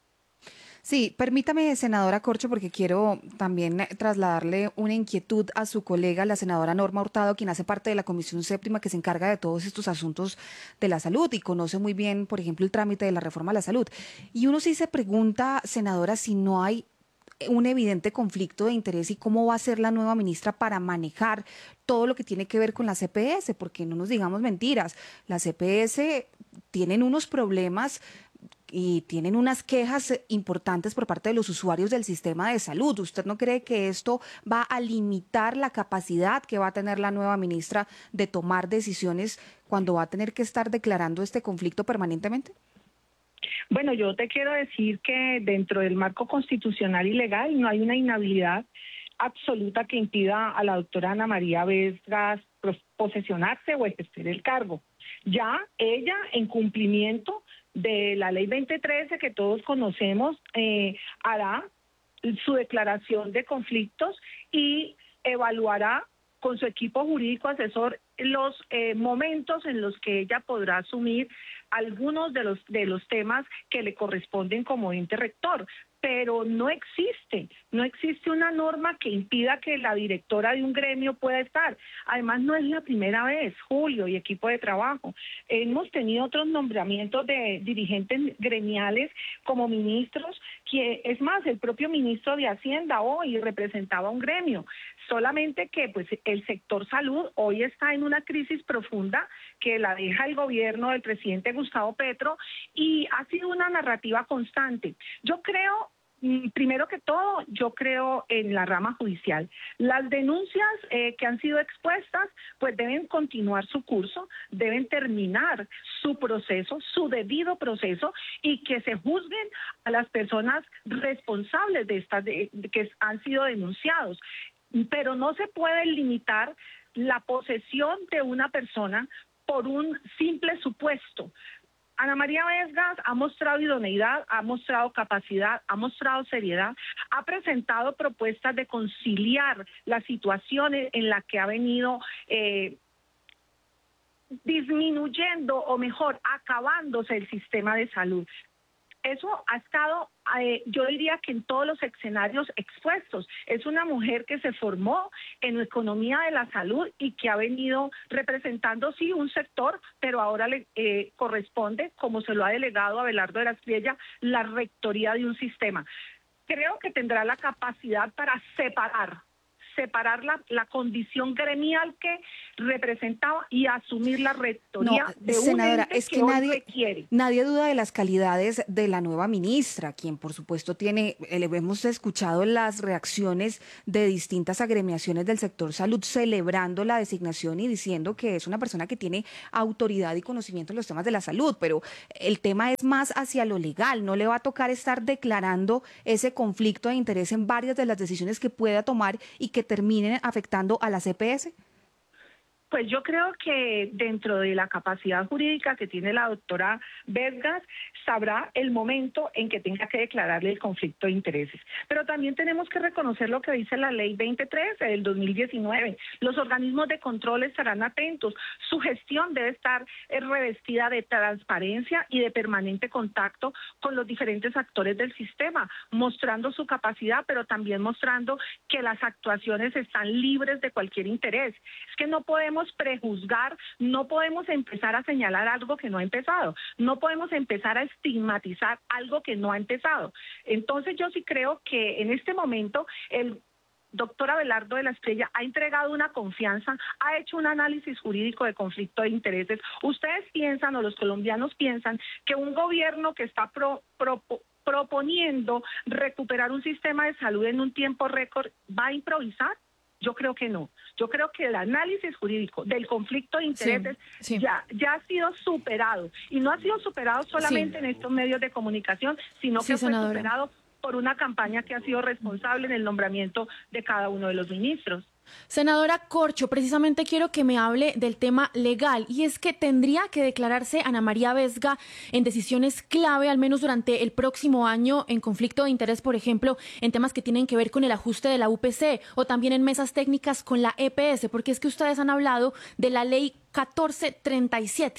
Sí, permítame, senadora Corcho, porque quiero también trasladarle una inquietud a su colega, la senadora Norma Hurtado, quien hace parte de la Comisión Séptima que se encarga de todos estos asuntos de la salud y conoce muy bien, por ejemplo, el trámite de la reforma a la salud. Y uno sí se pregunta, senadora, si no hay un evidente conflicto de interés y cómo va a ser la nueva ministra para manejar todo lo que tiene que ver con las E P S, porque no nos digamos mentiras, las E P S tienen unos problemas y tienen unas quejas importantes por parte de los usuarios del sistema de salud. ¿Usted no cree que esto va a limitar la capacidad que va a tener la nueva ministra de tomar decisiones cuando va a tener que estar declarando este conflicto permanentemente? Bueno, yo te quiero decir que dentro del marco constitucional y legal no hay una inhabilidad absoluta que impida a la doctora Ana María Vesga posesionarse o ejercer el cargo. Ya ella, en cumplimiento de la ley veinte trece que todos conocemos, eh, hará su declaración de conflictos y evaluará con su equipo jurídico asesor los eh, momentos en los que ella podrá asumir algunos de los de los temas que le corresponden como ente rector, pero no existe, no existe una norma que impida que la directora de un gremio pueda estar. Además, no es la primera vez, Julio y equipo de trabajo. Hemos tenido otros nombramientos de dirigentes gremiales como ministros, que es más, el propio ministro de Hacienda hoy representaba un gremio, solamente que pues el sector salud hoy está en una crisis profunda que la deja el gobierno del presidente Gustavo Petro y ha sido una narrativa constante. Yo creo, primero que todo, yo creo en la rama judicial. Las denuncias eh, que han sido expuestas pues deben continuar su curso, deben terminar su proceso, su debido proceso y que se juzguen a las personas responsables de estas de, de, que han sido denunciados. Pero no se puede limitar la posesión de una persona por un simple supuesto. Ana María Vesga ha mostrado idoneidad, ha mostrado capacidad, ha mostrado seriedad, ha presentado propuestas de conciliar las situaciones en las que ha venido eh, disminuyendo o mejor, acabándose el sistema de salud. Eso ha estado, eh, yo diría que en todos los escenarios expuestos. Es una mujer que se formó en economía de la salud y que ha venido representando, sí, un sector, pero ahora le eh, corresponde, como se lo ha delegado a Abelardo de la Espriella, la rectoría de un sistema. Creo que tendrá la capacidad para separar, separar la, la condición gremial que representaba y asumir la rectoría No, de un senadora, ente es que, que hoy nadie, requiere. nadie duda de las calidades de la nueva ministra, quien por supuesto tiene, eh, hemos escuchado las reacciones de distintas agremiaciones del sector salud celebrando la designación y diciendo que es una persona que tiene autoridad y conocimiento en los temas de la salud, pero el tema es más hacia lo legal, no le va a tocar estar declarando ese conflicto de interés en varias de las decisiones que pueda tomar y que terminen afectando a las E P S. Pues yo creo que dentro de la capacidad jurídica que tiene la doctora Vesgas, sabrá el momento en que tenga que declararle el conflicto de intereses. Pero también tenemos que reconocer lo que dice la ley veinte trece del dos mil diecinueve. Los organismos de control estarán atentos. Su gestión debe estar eh, revestida de transparencia y de permanente contacto con los diferentes actores del sistema, mostrando su capacidad, pero también mostrando que las actuaciones están libres de cualquier interés. Es que no podemos prejuzgar, no podemos empezar a señalar algo que no ha empezado, no podemos empezar a estigmatizar algo que no ha empezado. Entonces yo sí creo que en este momento el doctor Abelardo de la Estrella ha entregado una confianza, ha hecho un análisis jurídico de conflicto de intereses. ¿Ustedes piensan o los colombianos piensan que un gobierno que está pro, pro, proponiendo recuperar un sistema de salud en un tiempo récord va a improvisar? Yo creo que no. Yo creo que el análisis jurídico del conflicto de intereses sí, sí. Ya, ya ha sido superado. Y no ha sido superado solamente sí. en estos medios de comunicación, sino sí, que fue senadora. superado por una campaña que ha sido responsable en el nombramiento de cada uno de los ministros. Senadora Corcho, precisamente quiero que me hable del tema legal, y es que tendría que declararse Ana María Vesga en decisiones clave, al menos durante el próximo año, en conflicto de interés, por ejemplo, en temas que tienen que ver con el ajuste de la U P C o también en mesas técnicas con la E P S, porque es que ustedes han hablado de la ley catorce treinta y siete.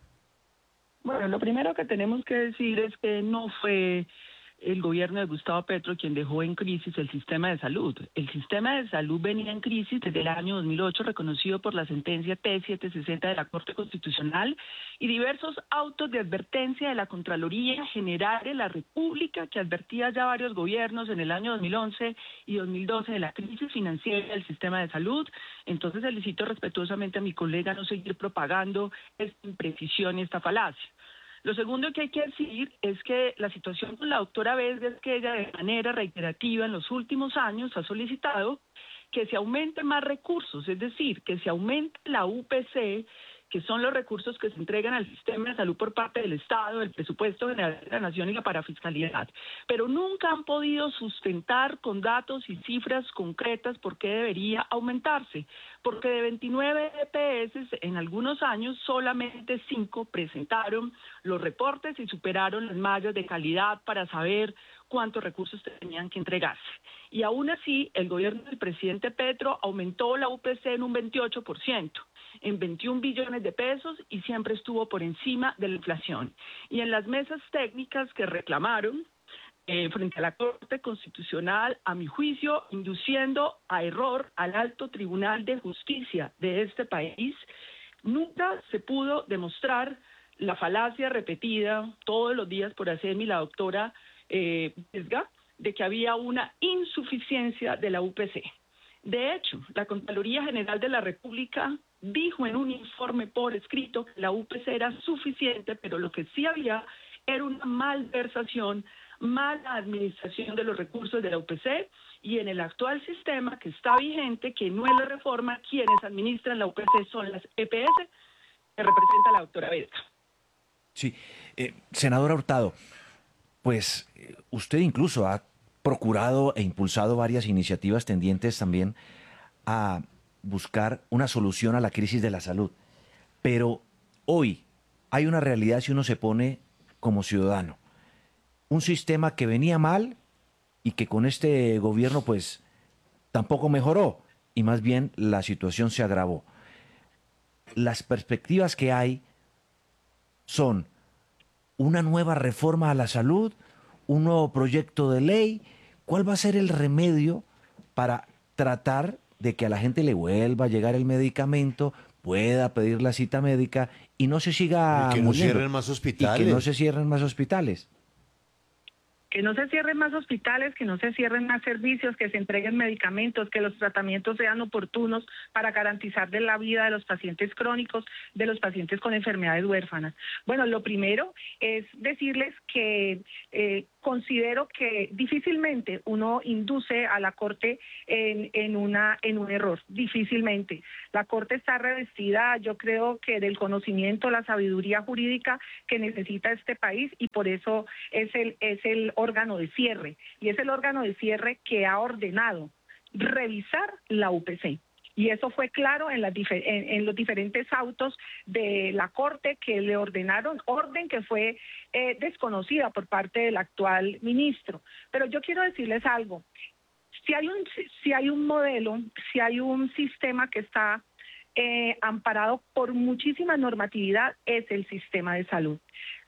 Bueno, lo primero que tenemos que decir es que no fue el gobierno de Gustavo Petro quien dejó en crisis el sistema de salud. El sistema de salud venía en crisis desde el año dos mil ocho, reconocido por la sentencia T setecientos sesenta de la Corte Constitucional y diversos autos de advertencia de la Contraloría General de la República, que advertía ya varios gobiernos en el año dos mil once y dos mil doce de la crisis financiera del sistema de salud. Entonces solicito respetuosamente a mi colega no seguir propagando esta imprecisión y esta falacia. Lo segundo que hay que decir es que la situación con la doctora Vesga es que ella de manera reiterativa en los últimos años ha solicitado que se aumenten más recursos, es decir, que se aumente la U P C, que son los recursos que se entregan al sistema de salud por parte del Estado, el presupuesto general de la Nación y la parafiscalidad. Pero nunca han podido sustentar con datos y cifras concretas por qué debería aumentarse. Porque de veintinueve E P S en algunos años solamente cinco presentaron los reportes y superaron las mallas de calidad para saber cuántos recursos tenían que entregarse. Y aún así, el gobierno del presidente Petro aumentó la U P C en un veintiocho por ciento, en veintiún billones de pesos, y siempre estuvo por encima de la inflación. Y en las mesas técnicas que reclamaron eh, frente a la Corte Constitucional, a mi juicio, induciendo a error al Alto Tribunal de Justicia de este país, nunca se pudo demostrar la falacia repetida todos los días por ASEMI, la doctora eh, Vesga, de que había una insuficiencia de la U P C. De hecho, la Contraloría General de la República dijo en un informe por escrito que la U P C era suficiente, pero lo que sí había era una malversación, mala administración de los recursos de la U P C, y en el actual sistema que está vigente, que no es la reforma, quienes administran la U P C son las E P S, que representa la doctora Vesga. Sí, eh, senadora Hurtado, pues usted incluso ha procurado e impulsado varias iniciativas tendientes también a buscar una solución a la crisis de la salud. Pero hoy hay una realidad si uno se pone como ciudadano. Un sistema que venía mal y que con este gobierno pues tampoco mejoró y más bien la situación se agravó. Las perspectivas que hay son una nueva reforma a la salud, un nuevo proyecto de ley. ¿Cuál va a ser el remedio para tratar de que a la gente le vuelva a llegar el medicamento, pueda pedir la cita médica y no se siga y que muriendo, no cierren más hospitales? Y que no se cierren más hospitales. que no se cierren más hospitales, que no se cierren más servicios, que se entreguen medicamentos, que los tratamientos sean oportunos para garantizar de la vida de los pacientes crónicos, de los pacientes con enfermedades huérfanas. Bueno, lo primero es decirles que eh, considero que difícilmente uno induce a la Corte en, en, una, en un error, difícilmente. La Corte está revestida, yo creo que del conocimiento, la sabiduría jurídica que necesita este país, y por eso es el, es el órgano de cierre, y es el órgano de cierre que ha ordenado revisar la U P C. Y eso fue claro en, las difer- en, en los diferentes autos de la Corte que le ordenaron, orden que fue eh, desconocida por parte del actual ministro. Pero yo quiero decirles algo, si hay un, si hay un modelo, si hay un sistema que está eh, amparado por muchísima normatividad, es el sistema de salud.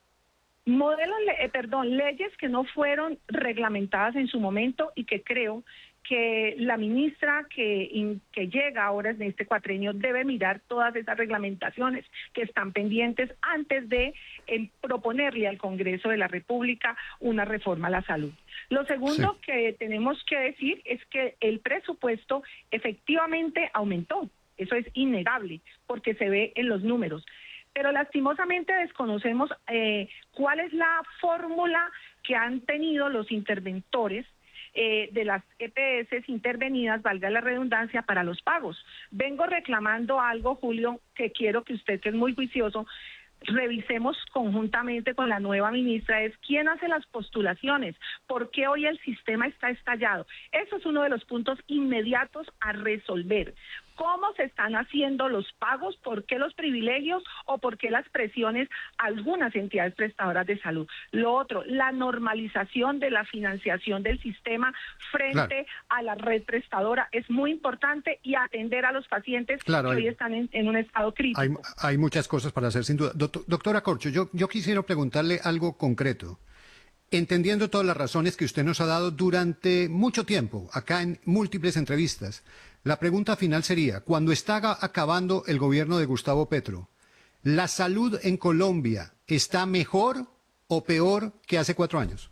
Modelos, eh, perdón, leyes que no fueron reglamentadas en su momento y que creo que la ministra que, que llega ahora en este cuatrenio debe mirar todas esas reglamentaciones que están pendientes antes de eh, proponerle al Congreso de la República una reforma a la salud. Lo segundo sí. que tenemos que decir es que el presupuesto efectivamente aumentó. Eso es innegable porque se ve en los números. Pero lastimosamente desconocemos eh, cuál es la fórmula que han tenido los interventores Eh, de las E P S intervenidas, valga la redundancia, para los pagos. Vengo reclamando algo, Julio, que quiero que usted, que es muy juicioso, revisemos conjuntamente con la nueva ministra, es quién hace las postulaciones, por qué hoy el sistema está estallado. Eso es uno de los puntos inmediatos a resolver. ¿Cómo se están haciendo los pagos? ¿Por qué los privilegios o por qué las presiones a algunas entidades prestadoras de salud? Lo otro, la normalización de la financiación del sistema frente claro. a la red prestadora es muy importante, y atender a los pacientes claro, que hay, hoy están en, en un estado crítico. Hay, hay muchas cosas para hacer, sin duda. Doctor, doctora Corcho, yo, yo quisiera preguntarle algo concreto. Entendiendo todas las razones que usted nos ha dado durante mucho tiempo, acá en múltiples entrevistas, la pregunta final sería, cuando está acabando el gobierno de Gustavo Petro, ¿la salud en Colombia está mejor o peor que hace cuatro años?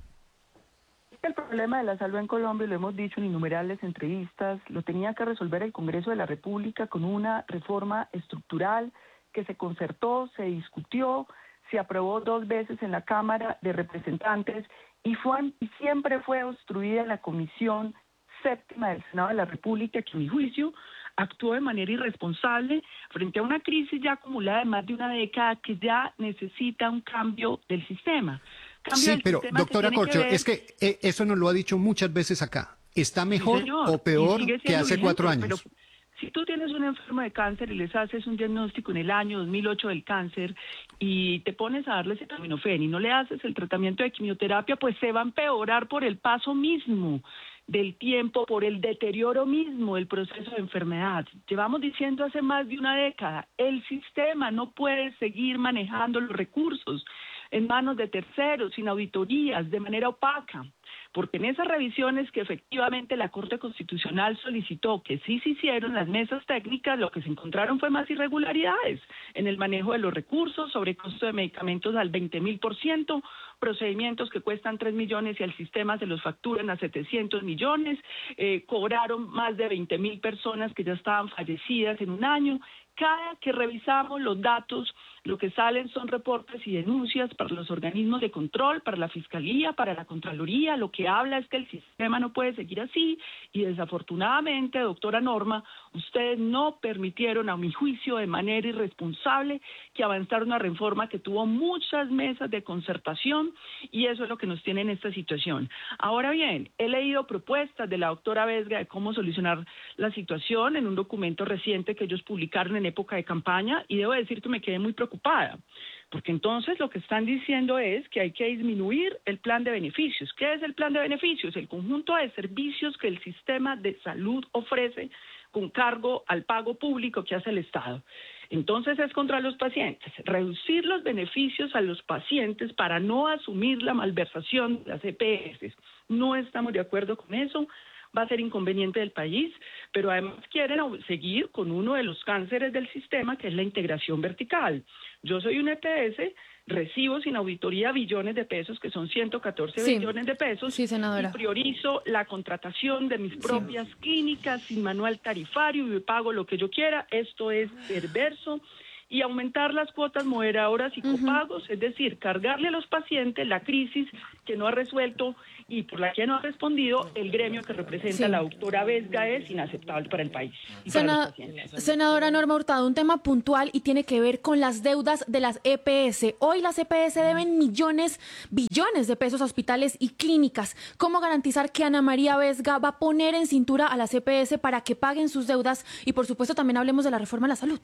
El problema de la salud en Colombia, lo hemos dicho en innumerables entrevistas, lo tenía que resolver el Congreso de la República con una reforma estructural que se concertó, se discutió, se aprobó dos veces en la Cámara de Representantes y, fue, y siempre fue obstruida en la Comisión Séptima del Senado de la República, que a mi juicio actuó de manera irresponsable frente a una crisis ya acumulada de más de una década que ya necesita un cambio del sistema. Cambio sí, del pero sistema doctora Corcho, ver... es que eh, eso nos lo ha dicho muchas veces acá. ¿Está mejor sí, señor, o peor que hace vigente, cuatro años? Pero... Si tú tienes un enfermo de cáncer y les haces un diagnóstico en el año dos mil ocho del cáncer y te pones a darle acetaminofén y no le haces el tratamiento de quimioterapia, pues se va a empeorar por el paso mismo del tiempo, por el deterioro mismo del proceso de enfermedad. Llevamos diciendo hace más de una década, el sistema no puede seguir manejando los recursos en manos de terceros, sin auditorías, de manera opaca. Porque en esas revisiones que efectivamente la Corte Constitucional solicitó, que sí se hicieron las mesas técnicas, lo que se encontraron fue más irregularidades en el manejo de los recursos, sobrecosto de medicamentos al veinte mil por ciento, procedimientos que cuestan tres millones y al sistema se los facturan a setecientos millones, eh, cobraron más de veinte mil personas que ya estaban fallecidas en un año. Cada que revisamos los datos, lo que salen son reportes y denuncias para los organismos de control, para la Fiscalía, para la Contraloría. Lo que habla es que el sistema no puede seguir así y desafortunadamente, doctora Norma, ustedes no permitieron, a mi juicio, de manera irresponsable, que avanzara una reforma que tuvo muchas mesas de concertación, y eso es lo que nos tiene en esta situación. Ahora bien, he leído propuestas de la doctora Vesga de cómo solucionar la situación en un documento reciente que ellos publicaron en época de campaña, y debo decir que me quedé muy preocupada, porque entonces lo que están diciendo es que hay que disminuir el plan de beneficios. ¿Qué es el plan de beneficios? El conjunto de servicios que el sistema de salud ofrece con cargo al pago público que hace el Estado. Entonces es contra los pacientes, reducir los beneficios a los pacientes para no asumir la malversación de las E P S. No estamos de acuerdo con eso. va a ser inconveniente del país, pero además quieren seguir con uno de los cánceres del sistema, que es la integración vertical. Yo soy un E P S, recibo sin auditoría billones de pesos, que son ciento catorce Sí. billones de pesos, Sí, senadora. y priorizo la contratación de mis propias clínicas sin manual tarifario y me pago lo que yo quiera. Esto es perverso. Y aumentar las cuotas moderadoras y copagos, es decir, cargarle a los pacientes la crisis que no ha resuelto y por la que no ha respondido el gremio que representa Sí. la doctora Vesga, es inaceptable para el país y para Sena- los pacientes. Senadora Norma Hurtado, un tema puntual y tiene que ver con las deudas de las E P S. Hoy las E P S deben millones, billones de pesos a hospitales y clínicas. ¿Cómo garantizar que Ana María Vesga va a poner en cintura a las E P S para que paguen sus deudas? Y por supuesto también hablemos de la reforma a la salud.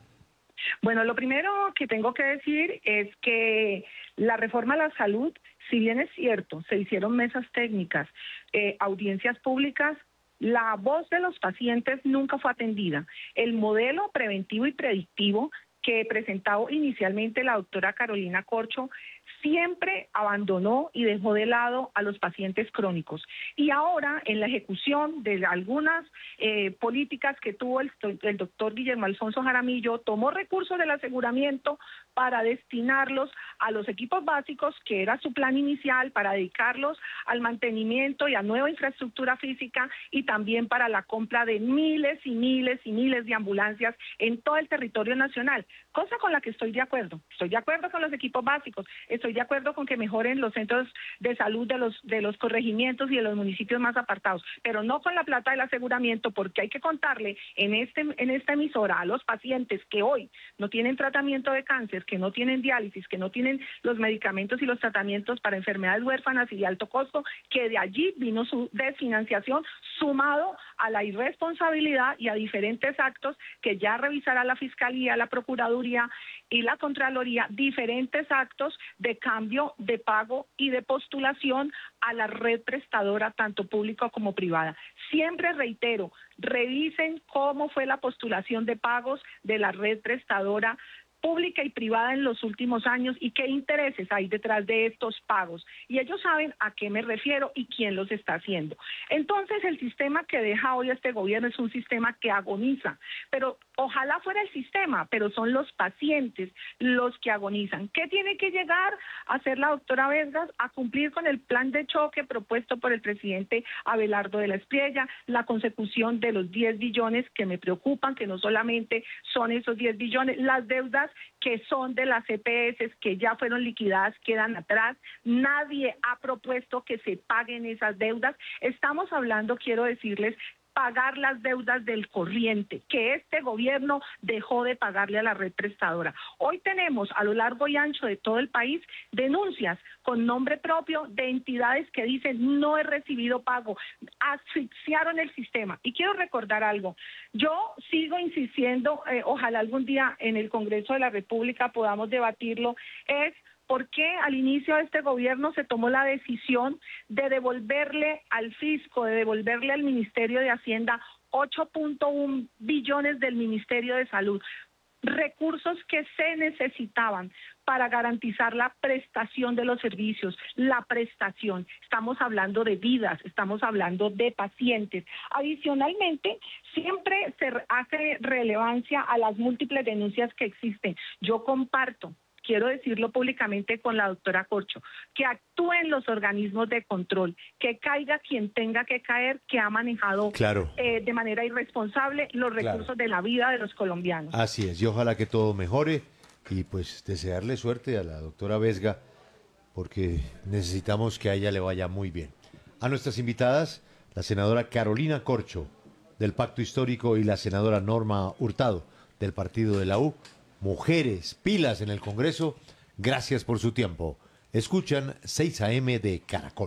Bueno, lo primero que tengo que decir es que la reforma a la salud, si bien es cierto, se hicieron mesas técnicas, eh, audiencias públicas, la voz de los pacientes nunca fue atendida. El modelo preventivo y predictivo que presentó inicialmente la doctora Carolina Corcho siempre abandonó y dejó de lado a los pacientes crónicos. Y ahora, en la ejecución de algunas eh, políticas que tuvo el, el doctor Guillermo Alfonso Jaramillo, tomó recursos del aseguramiento para destinarlos a los equipos básicos, que era su plan inicial, para dedicarlos al mantenimiento y a nueva infraestructura física, y también para la compra de miles y miles y miles de ambulancias en todo el territorio nacional, cosa con la que estoy de acuerdo. Estoy de acuerdo con los equipos básicos, estoy de acuerdo con que mejoren los centros de salud de los de los corregimientos y de los municipios más apartados, pero no con la plata del aseguramiento, porque hay que contarle en este en esta emisora a los pacientes que hoy no tienen tratamiento de cáncer, que no tienen diálisis, que no tienen los medicamentos y los tratamientos para enfermedades huérfanas y de alto costo, que de allí vino su desfinanciación, sumado a la irresponsabilidad y a diferentes actos que ya revisará la Fiscalía, la Procuraduría y la Contraloría, diferentes actos de cambio de pago y de postulación a la red prestadora, tanto pública como privada. Siempre reitero, revisen cómo fue la postulación de pagos de la red prestadora pública y privada en los últimos años y qué intereses hay detrás de estos pagos. Y ellos saben a qué me refiero y quién los está haciendo. Entonces, el sistema que deja hoy este gobierno es un sistema que agoniza, pero ojalá fuera el sistema, pero son los pacientes los que agonizan. ¿Qué tiene que llegar a hacer la doctora Vesga? A cumplir con el plan de choque propuesto por el presidente Abelardo de la Espriella, la consecución de los diez billones que me preocupan, que no solamente son esos diez billones, las deudas que son de las E P S que ya fueron liquidadas quedan atrás. Nadie ha propuesto que se paguen esas deudas. Estamos hablando, quiero decirles, pagar las deudas del corriente, que este gobierno dejó de pagarle a la red prestadora. Hoy tenemos a lo largo y ancho de todo el país denuncias con nombre propio de entidades que dicen no he recibido pago, asfixiaron el sistema. Y quiero recordar algo, yo sigo insistiendo, eh, ojalá algún día en el Congreso de la República podamos debatirlo, es ¿por qué al inicio de este gobierno se tomó la decisión de devolverle al fisco, de devolverle al Ministerio de Hacienda ocho punto uno billones del Ministerio de Salud? Recursos que se necesitaban para garantizar la prestación de los servicios, la prestación. Estamos hablando de vidas, estamos hablando de pacientes. Adicionalmente, siempre se hace relevancia a las múltiples denuncias que existen. Yo comparto, quiero decirlo públicamente con la doctora Corcho, que actúen los organismos de control, que caiga quien tenga que caer, que ha manejado Claro. eh, de manera irresponsable los recursos Claro. de la vida de los colombianos. Así es, y ojalá que todo mejore y pues desearle suerte a la doctora Vesga porque necesitamos que a ella le vaya muy bien. A nuestras invitadas, la senadora Carolina Corcho del Pacto Histórico y la senadora Norma Hurtado del Partido de la U, mujeres, pilas en el Congreso, gracias por su tiempo. Escuchan seis a eme de Caracol.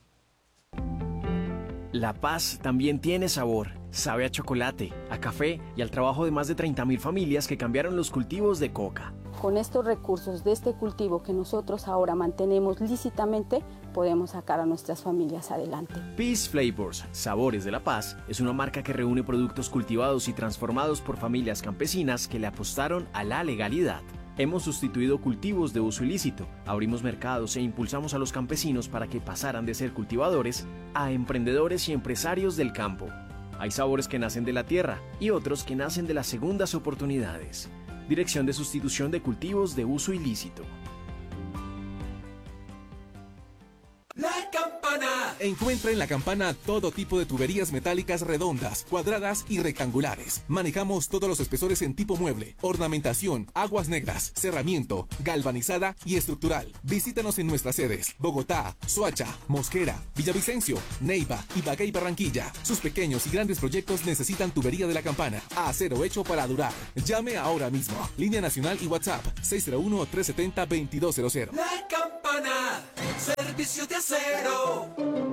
La paz también tiene sabor. Sabe a chocolate, a café y al trabajo de más de treinta mil familias que cambiaron los cultivos de coca. Con estos recursos de este cultivo que nosotros ahora mantenemos lícitamente, podemos sacar a nuestras familias adelante. Peace Flavors, Sabores de la Paz, es una marca que reúne productos cultivados y transformados por familias campesinas que le apostaron a la legalidad. Hemos sustituido cultivos de uso ilícito, abrimos mercados e impulsamos a los campesinos para que pasaran de ser cultivadores a emprendedores y empresarios del campo. Hay sabores que nacen de la tierra y otros que nacen de las segundas oportunidades. Dirección de Sustitución de Cultivos de Uso Ilícito. La Campana. Encuentra en La Campana todo tipo de tuberías metálicas redondas, cuadradas y rectangulares. Manejamos todos los espesores en tipo mueble, ornamentación, aguas negras, cerramiento, galvanizada y estructural. Visítanos en nuestras sedes: Bogotá, Soacha, Mosquera, Villavicencio, Neiva, Ibagué y Barranquilla. Sus pequeños y grandes proyectos necesitan tubería de La Campana. Acero hecho para durar. Llame ahora mismo. Línea nacional y WhatsApp seis cero uno, tres siete cero, dos dos cero cero. La Campana. Servicio de acero.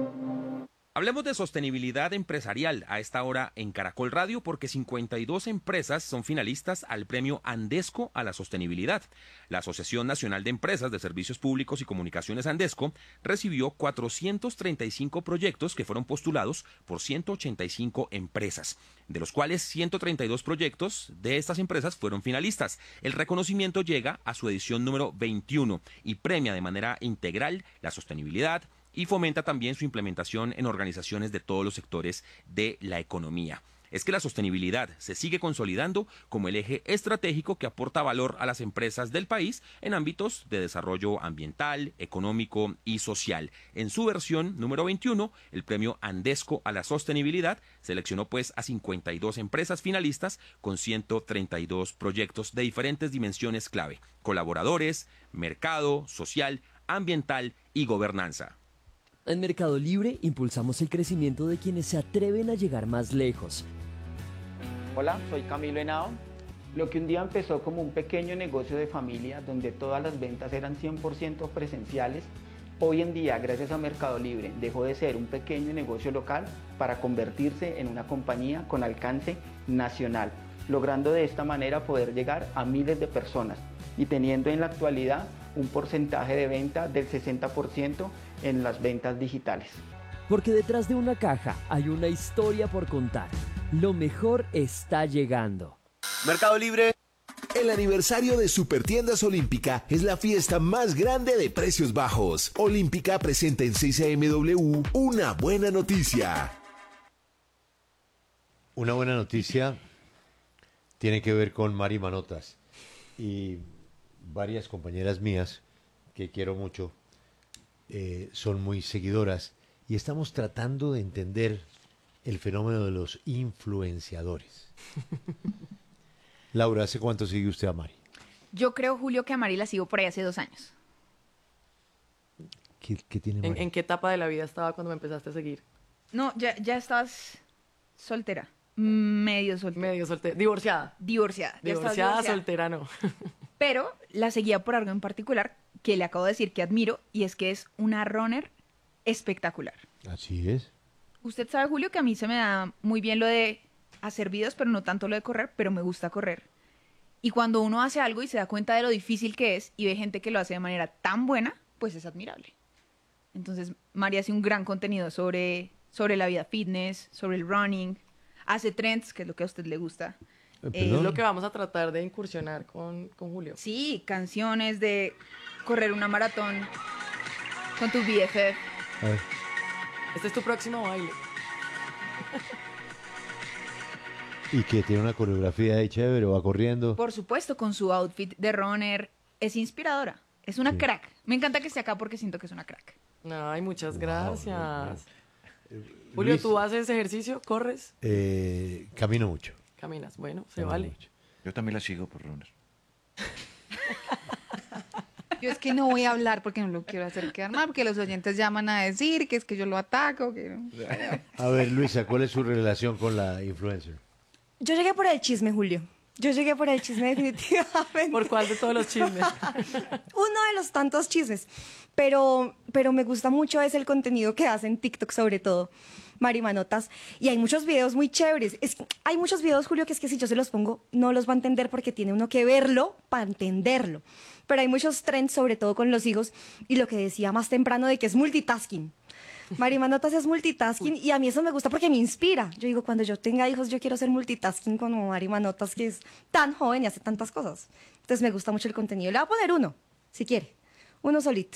Hablemos de sostenibilidad empresarial a esta hora en Caracol Radio, porque cincuenta y dos empresas son finalistas al premio Andesco a la sostenibilidad. La Asociación Nacional de Empresas de Servicios Públicos y Comunicaciones Andesco recibió cuatrocientos treinta y cinco proyectos que fueron postulados por ciento ochenta y cinco empresas, de los cuales ciento treinta y dos proyectos de estas empresas fueron finalistas. El reconocimiento llega a su edición número veintiuno y premia de manera integral la sostenibilidad y fomenta también su implementación en organizaciones de todos los sectores de la economía. Es que la sostenibilidad se sigue consolidando como el eje estratégico que aporta valor a las empresas del país en ámbitos de desarrollo ambiental, económico y social. En su versión número veintiuno, el premio Andesco a la sostenibilidad seleccionó pues a cincuenta y dos empresas finalistas con ciento treinta y dos proyectos de diferentes dimensiones clave: colaboradores, mercado, social, ambiental y gobernanza. En Mercado Libre impulsamos el crecimiento de quienes se atreven a llegar más lejos. Hola, soy Camilo Henao. Lo que un día empezó como un pequeño negocio de familia donde todas las ventas eran cien por ciento presenciales, hoy en día, gracias a Mercado Libre, dejó de ser un pequeño negocio local para convertirse en una compañía con alcance nacional, logrando de esta manera poder llegar a miles de personas y teniendo en la actualidad un porcentaje de venta del sesenta por ciento en las ventas digitales. Porque detrás de una caja hay una historia por contar. Lo mejor está llegando. Mercado Libre. El aniversario de Supertiendas Olímpica es la fiesta más grande de precios bajos. Olímpica presenta en seis A M W una buena noticia. Una buena noticia tiene que ver con Mari Manotas y varias compañeras mías que quiero mucho. Eh, son muy seguidoras y estamos tratando de entender el fenómeno de los influenciadores. Laura, ¿hace cuánto sigue usted a Mari? Yo creo, Julio, que a Mari la sigo por ahí hace dos años. ¿Qué, qué tiene ¿En, Mari? ¿En qué etapa de la vida estaba cuando me empezaste a seguir? No, ya, ya estás soltera. Medio soltera. Medio soltera. Divorciada. Divorciada. Ya estás Divorciada, divorciada. soltera no. Pero la seguía por algo en particular que le acabo de decir que admiro, y es que es una runner espectacular. Así es. Usted sabe, Julio, que a mí se me da muy bien lo de hacer videos, pero no tanto lo de correr, pero me gusta correr. Y cuando uno hace algo y se da cuenta de lo difícil que es y ve gente que lo hace de manera tan buena, pues es admirable. Entonces, Mari hace un gran contenido sobre, sobre la vida fitness, sobre el running, hace trends, que es lo que a usted le gusta. Eh, es lo que vamos a tratar de incursionar con, con Julio. Sí, canciones de correr una maratón con tu B F F. A ver. Este es tu próximo baile. Y que tiene una coreografía de chévere, va corriendo. Por supuesto, con su outfit de runner. Es inspiradora. Es una Sí. crack. Me encanta que esté acá porque siento que es una crack. Ay, muchas Wow, gracias. Eh, Julio, Luis, ¿tú haces ejercicio? ¿Corres? eh, camino mucho. Caminas. Bueno, se Camino vale. mucho. Yo también la sigo por runner. Yo es que no voy a hablar porque no lo quiero hacer quedar mal, porque los oyentes llaman a decir que es que yo lo ataco. Que... A ver, Luisa, ¿cuál es su relación con la influencer? Yo llegué por el chisme, Julio. Yo llegué por el chisme definitivamente. ¿Por cuál de todos los chismes? Uno de los tantos chismes. Pero, pero me gusta mucho es el contenido que hace en TikTok, sobre todo, Mari Manotas. Y hay muchos videos muy chéveres. Es, hay muchos videos, Julio, que es que si yo se los pongo, no los va a entender porque tiene uno que verlo para entenderlo. Pero hay muchos trends, sobre todo con los hijos, y lo que decía más temprano de que es multitasking. Mari Manotas es multitasking y a mí eso me gusta porque me inspira. Yo digo, cuando yo tenga hijos, yo quiero ser multitasking como Mari Manotas, que es tan joven y hace tantas cosas. Entonces me gusta mucho el contenido. Le voy a poner uno, si quiere. Uno solito.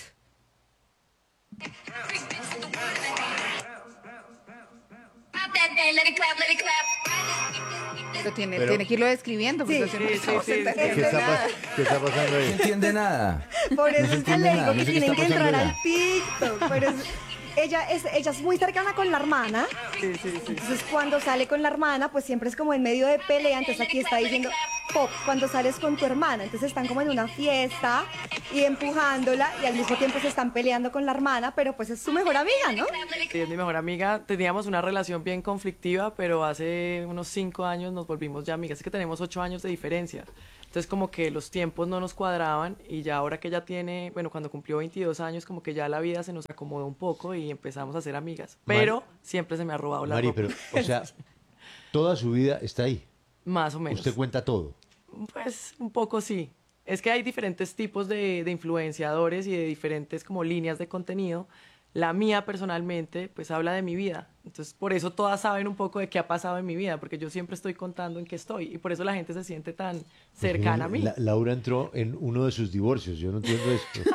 Pero tiene, Pero- tiene que irlo describiendo. Porque Sí, no sí, estamos sí, sí, entendiendo sí. ¿Qué está nada. ¿Qué está pasando ahí? No entiende nada. Por No eso se es que entiende le digo nada, que no sé qué tienen está que entrar pasando al TikTok. Pero es- ella, es, ella es muy cercana con la hermana. Entonces cuando sale con la hermana, pues siempre es como en medio de pelea. Entonces aquí está diciendo pop cuando sales con tu hermana. Entonces están como en una fiesta y empujándola y al mismo tiempo se están peleando con la hermana, pero pues es su mejor amiga, ¿no? Sí, es mi mejor amiga. Teníamos una relación bien conflictiva, pero hace unos cinco años nos volvimos ya amigas. Es que tenemos ocho años de diferencia. Entonces como que los tiempos no nos cuadraban y ya ahora que ella tiene, bueno, cuando cumplió veintidós años, como que ya la vida se nos acomodó un poco y empezamos a ser amigas. Pero Mari- siempre se me ha robado la Mari, ropa. pero, o sea, toda su vida está ahí. Más o menos. Usted cuenta todo. Pues un poco sí. Es que hay diferentes tipos de, de influenciadores y de diferentes como líneas de contenido. La mía personalmente, pues habla de mi vida. Entonces, por eso todas saben un poco de qué ha pasado en mi vida, porque yo siempre estoy contando en qué estoy. Y por eso la gente se siente tan cercana a mí. La- Laura entró en uno de sus divorcios. Yo no entiendo esto.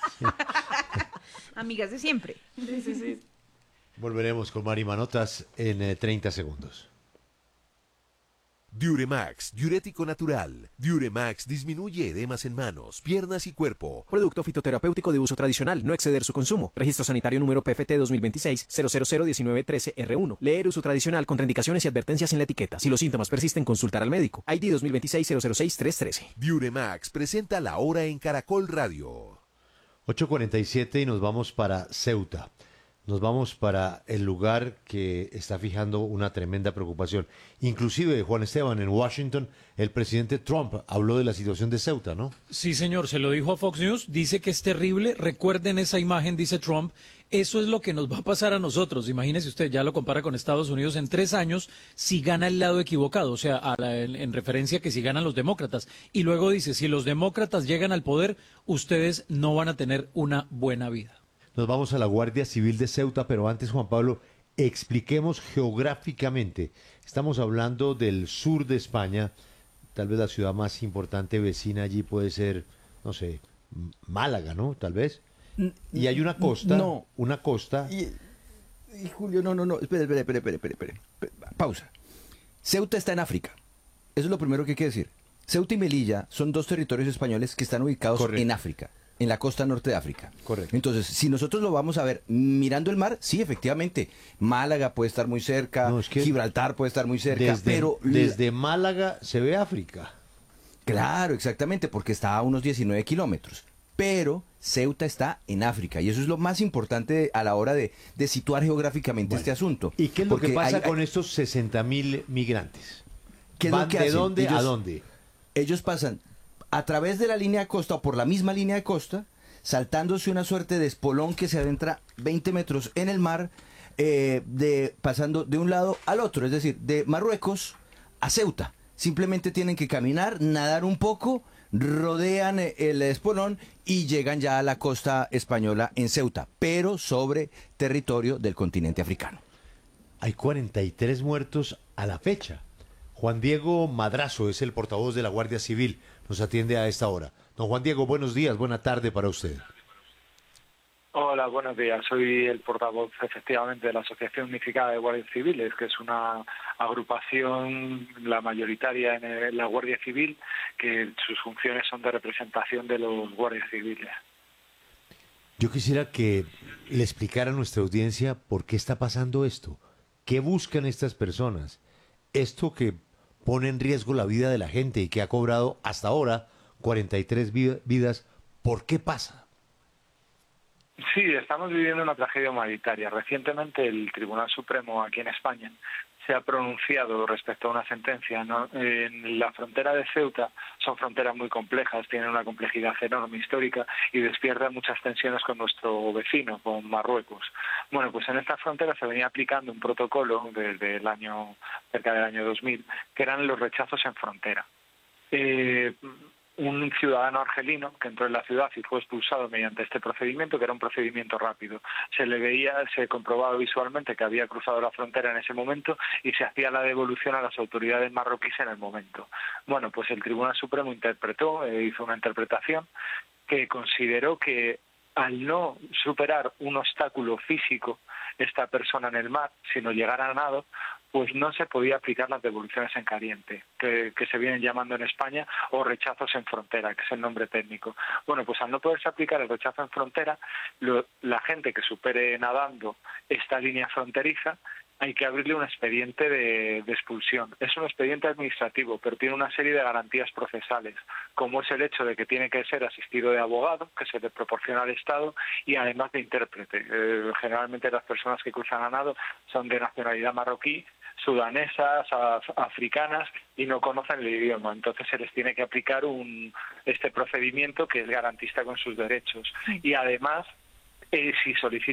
Amigas de siempre. Sí, sí, sí. Volveremos con Mari Manotas en eh, treinta segundos. Diuremax, diurético natural. Diuremax disminuye edemas en manos, piernas y cuerpo. Producto fitoterapéutico de uso tradicional, no exceder su consumo. Registro sanitario número P F T dos mil veintiséis cero cero cero diecinueve trece R uno. Leer uso tradicional, contraindicaciones y advertencias en la etiqueta. Si los síntomas persisten, consultar al médico. I D dos mil veintiséis cero cero seis tres trece. Diuremax presenta la hora en Caracol Radio. ocho cuarenta y siete y nos vamos para Ceuta. Nos vamos para el lugar que está fijando una tremenda preocupación. Inclusive, Juan Esteban, en Washington, el presidente Trump habló de la situación de Ceuta, ¿no? Sí, señor, se lo dijo a Fox News, dice que es terrible, recuerden esa imagen, dice Trump, eso es lo que nos va a pasar a nosotros, imagínese usted, ya lo compara con Estados Unidos en tres años, si gana el lado equivocado, o sea, a la- en, en referencia que si ganan los demócratas, y luego dice, si los demócratas llegan al poder, ustedes no van a tener una buena vida. Nos vamos a la Guardia Civil de Ceuta, pero antes, Juan Pablo, expliquemos geográficamente. Estamos hablando del sur de España, tal vez la ciudad más importante vecina allí puede ser, no sé, M- Málaga, ¿no? Tal vez. Y hay una costa, No. una costa. Y, y Julio, no, no, no, espere, espere, espere, espere, espere, espere, espere. Pausa. Ceuta está en África. Eso es lo primero que hay que decir. Ceuta y Melilla son dos territorios españoles que están ubicados Correcto. en África, en la costa norte de África. Correcto. Entonces, si nosotros lo vamos a ver mirando el mar, sí, efectivamente, Málaga puede estar muy cerca, Gibraltar puede estar muy cerca, Desde, pero desde Málaga se ve África. Claro, exactamente, porque está a unos diecinueve kilómetros. Pero Ceuta está en África y eso es lo más importante a la hora de, de situar geográficamente este asunto. ¿Y qué es lo que Porque pasa hay- con estos sesenta mil migrantes? ¿Qué es lo ¿Van que de hacen? dónde a Ellos- dónde? Ellos pasan a través de la línea de costa o por la misma línea de costa, saltándose una suerte de espolón que se adentra veinte metros en el mar, eh, de, pasando de un lado al otro, es decir, de Marruecos a Ceuta. Simplemente tienen que caminar, nadar un poco, rodean eh, el espolón y llegan ya a la costa española en Ceuta, pero sobre territorio del continente africano. Hay cuarenta y tres muertos a la fecha. Juan Diego Madrazo es el portavoz de la Guardia Civil. Nos atiende a esta hora. Don Juan Diego, buenos días, buena tarde para usted. Hola, buenos días. Soy el portavoz, efectivamente, de la Asociación Unificada de Guardias Civiles, que es una agrupación, la mayoritaria en el- la Guardia Civil, que sus funciones son de representación de los guardias civiles. Yo quisiera que le explicara a nuestra audiencia por qué está pasando esto. ¿Qué buscan estas personas? Esto que pone en riesgo la vida de la gente y que ha cobrado hasta ahora cuarenta y tres vi- vidas, ¿por qué pasa? Sí, estamos viviendo una tragedia humanitaria. Recientemente el Tribunal Supremo aquí en España se ha pronunciado respecto a una sentencia, ¿no? En la frontera de Ceuta son fronteras muy complejas, tienen una complejidad enorme histórica y despiertan muchas tensiones con nuestro vecino, con Marruecos. Bueno, pues en esta frontera se venía aplicando un protocolo desde el año, cerca del año dos mil, que eran los rechazos en frontera. Eh, un ciudadano argelino que entró en la ciudad y fue expulsado mediante este procedimiento, que era un procedimiento rápido. Se le veía, se comprobaba visualmente que había cruzado la frontera en ese momento y se hacía la devolución a las autoridades marroquíes en el momento. Bueno, pues el Tribunal Supremo interpretó, eh, hizo una interpretación que consideró que al no superar un obstáculo físico esta persona en el mar, sino llegar a nado, pues no se podía aplicar las devoluciones en caliente, que, que se vienen llamando en España, o rechazos en frontera, que es el nombre técnico. Bueno, pues al no poderse aplicar el rechazo en frontera, lo, la gente que supere nadando esta línea fronteriza, hay que abrirle un expediente de, de expulsión. Es un expediente administrativo, pero tiene una serie de garantías procesales, como es el hecho de que tiene que ser asistido de abogado, que se le proporciona al Estado, y además de intérprete. Eh, generalmente las personas que cruzan a nado son de nacionalidad marroquí, sudanesas, af- africanas, y no conocen el idioma. Entonces se les tiene que aplicar un, este procedimiento que es garantista con sus derechos. Y además, eh, si solicitan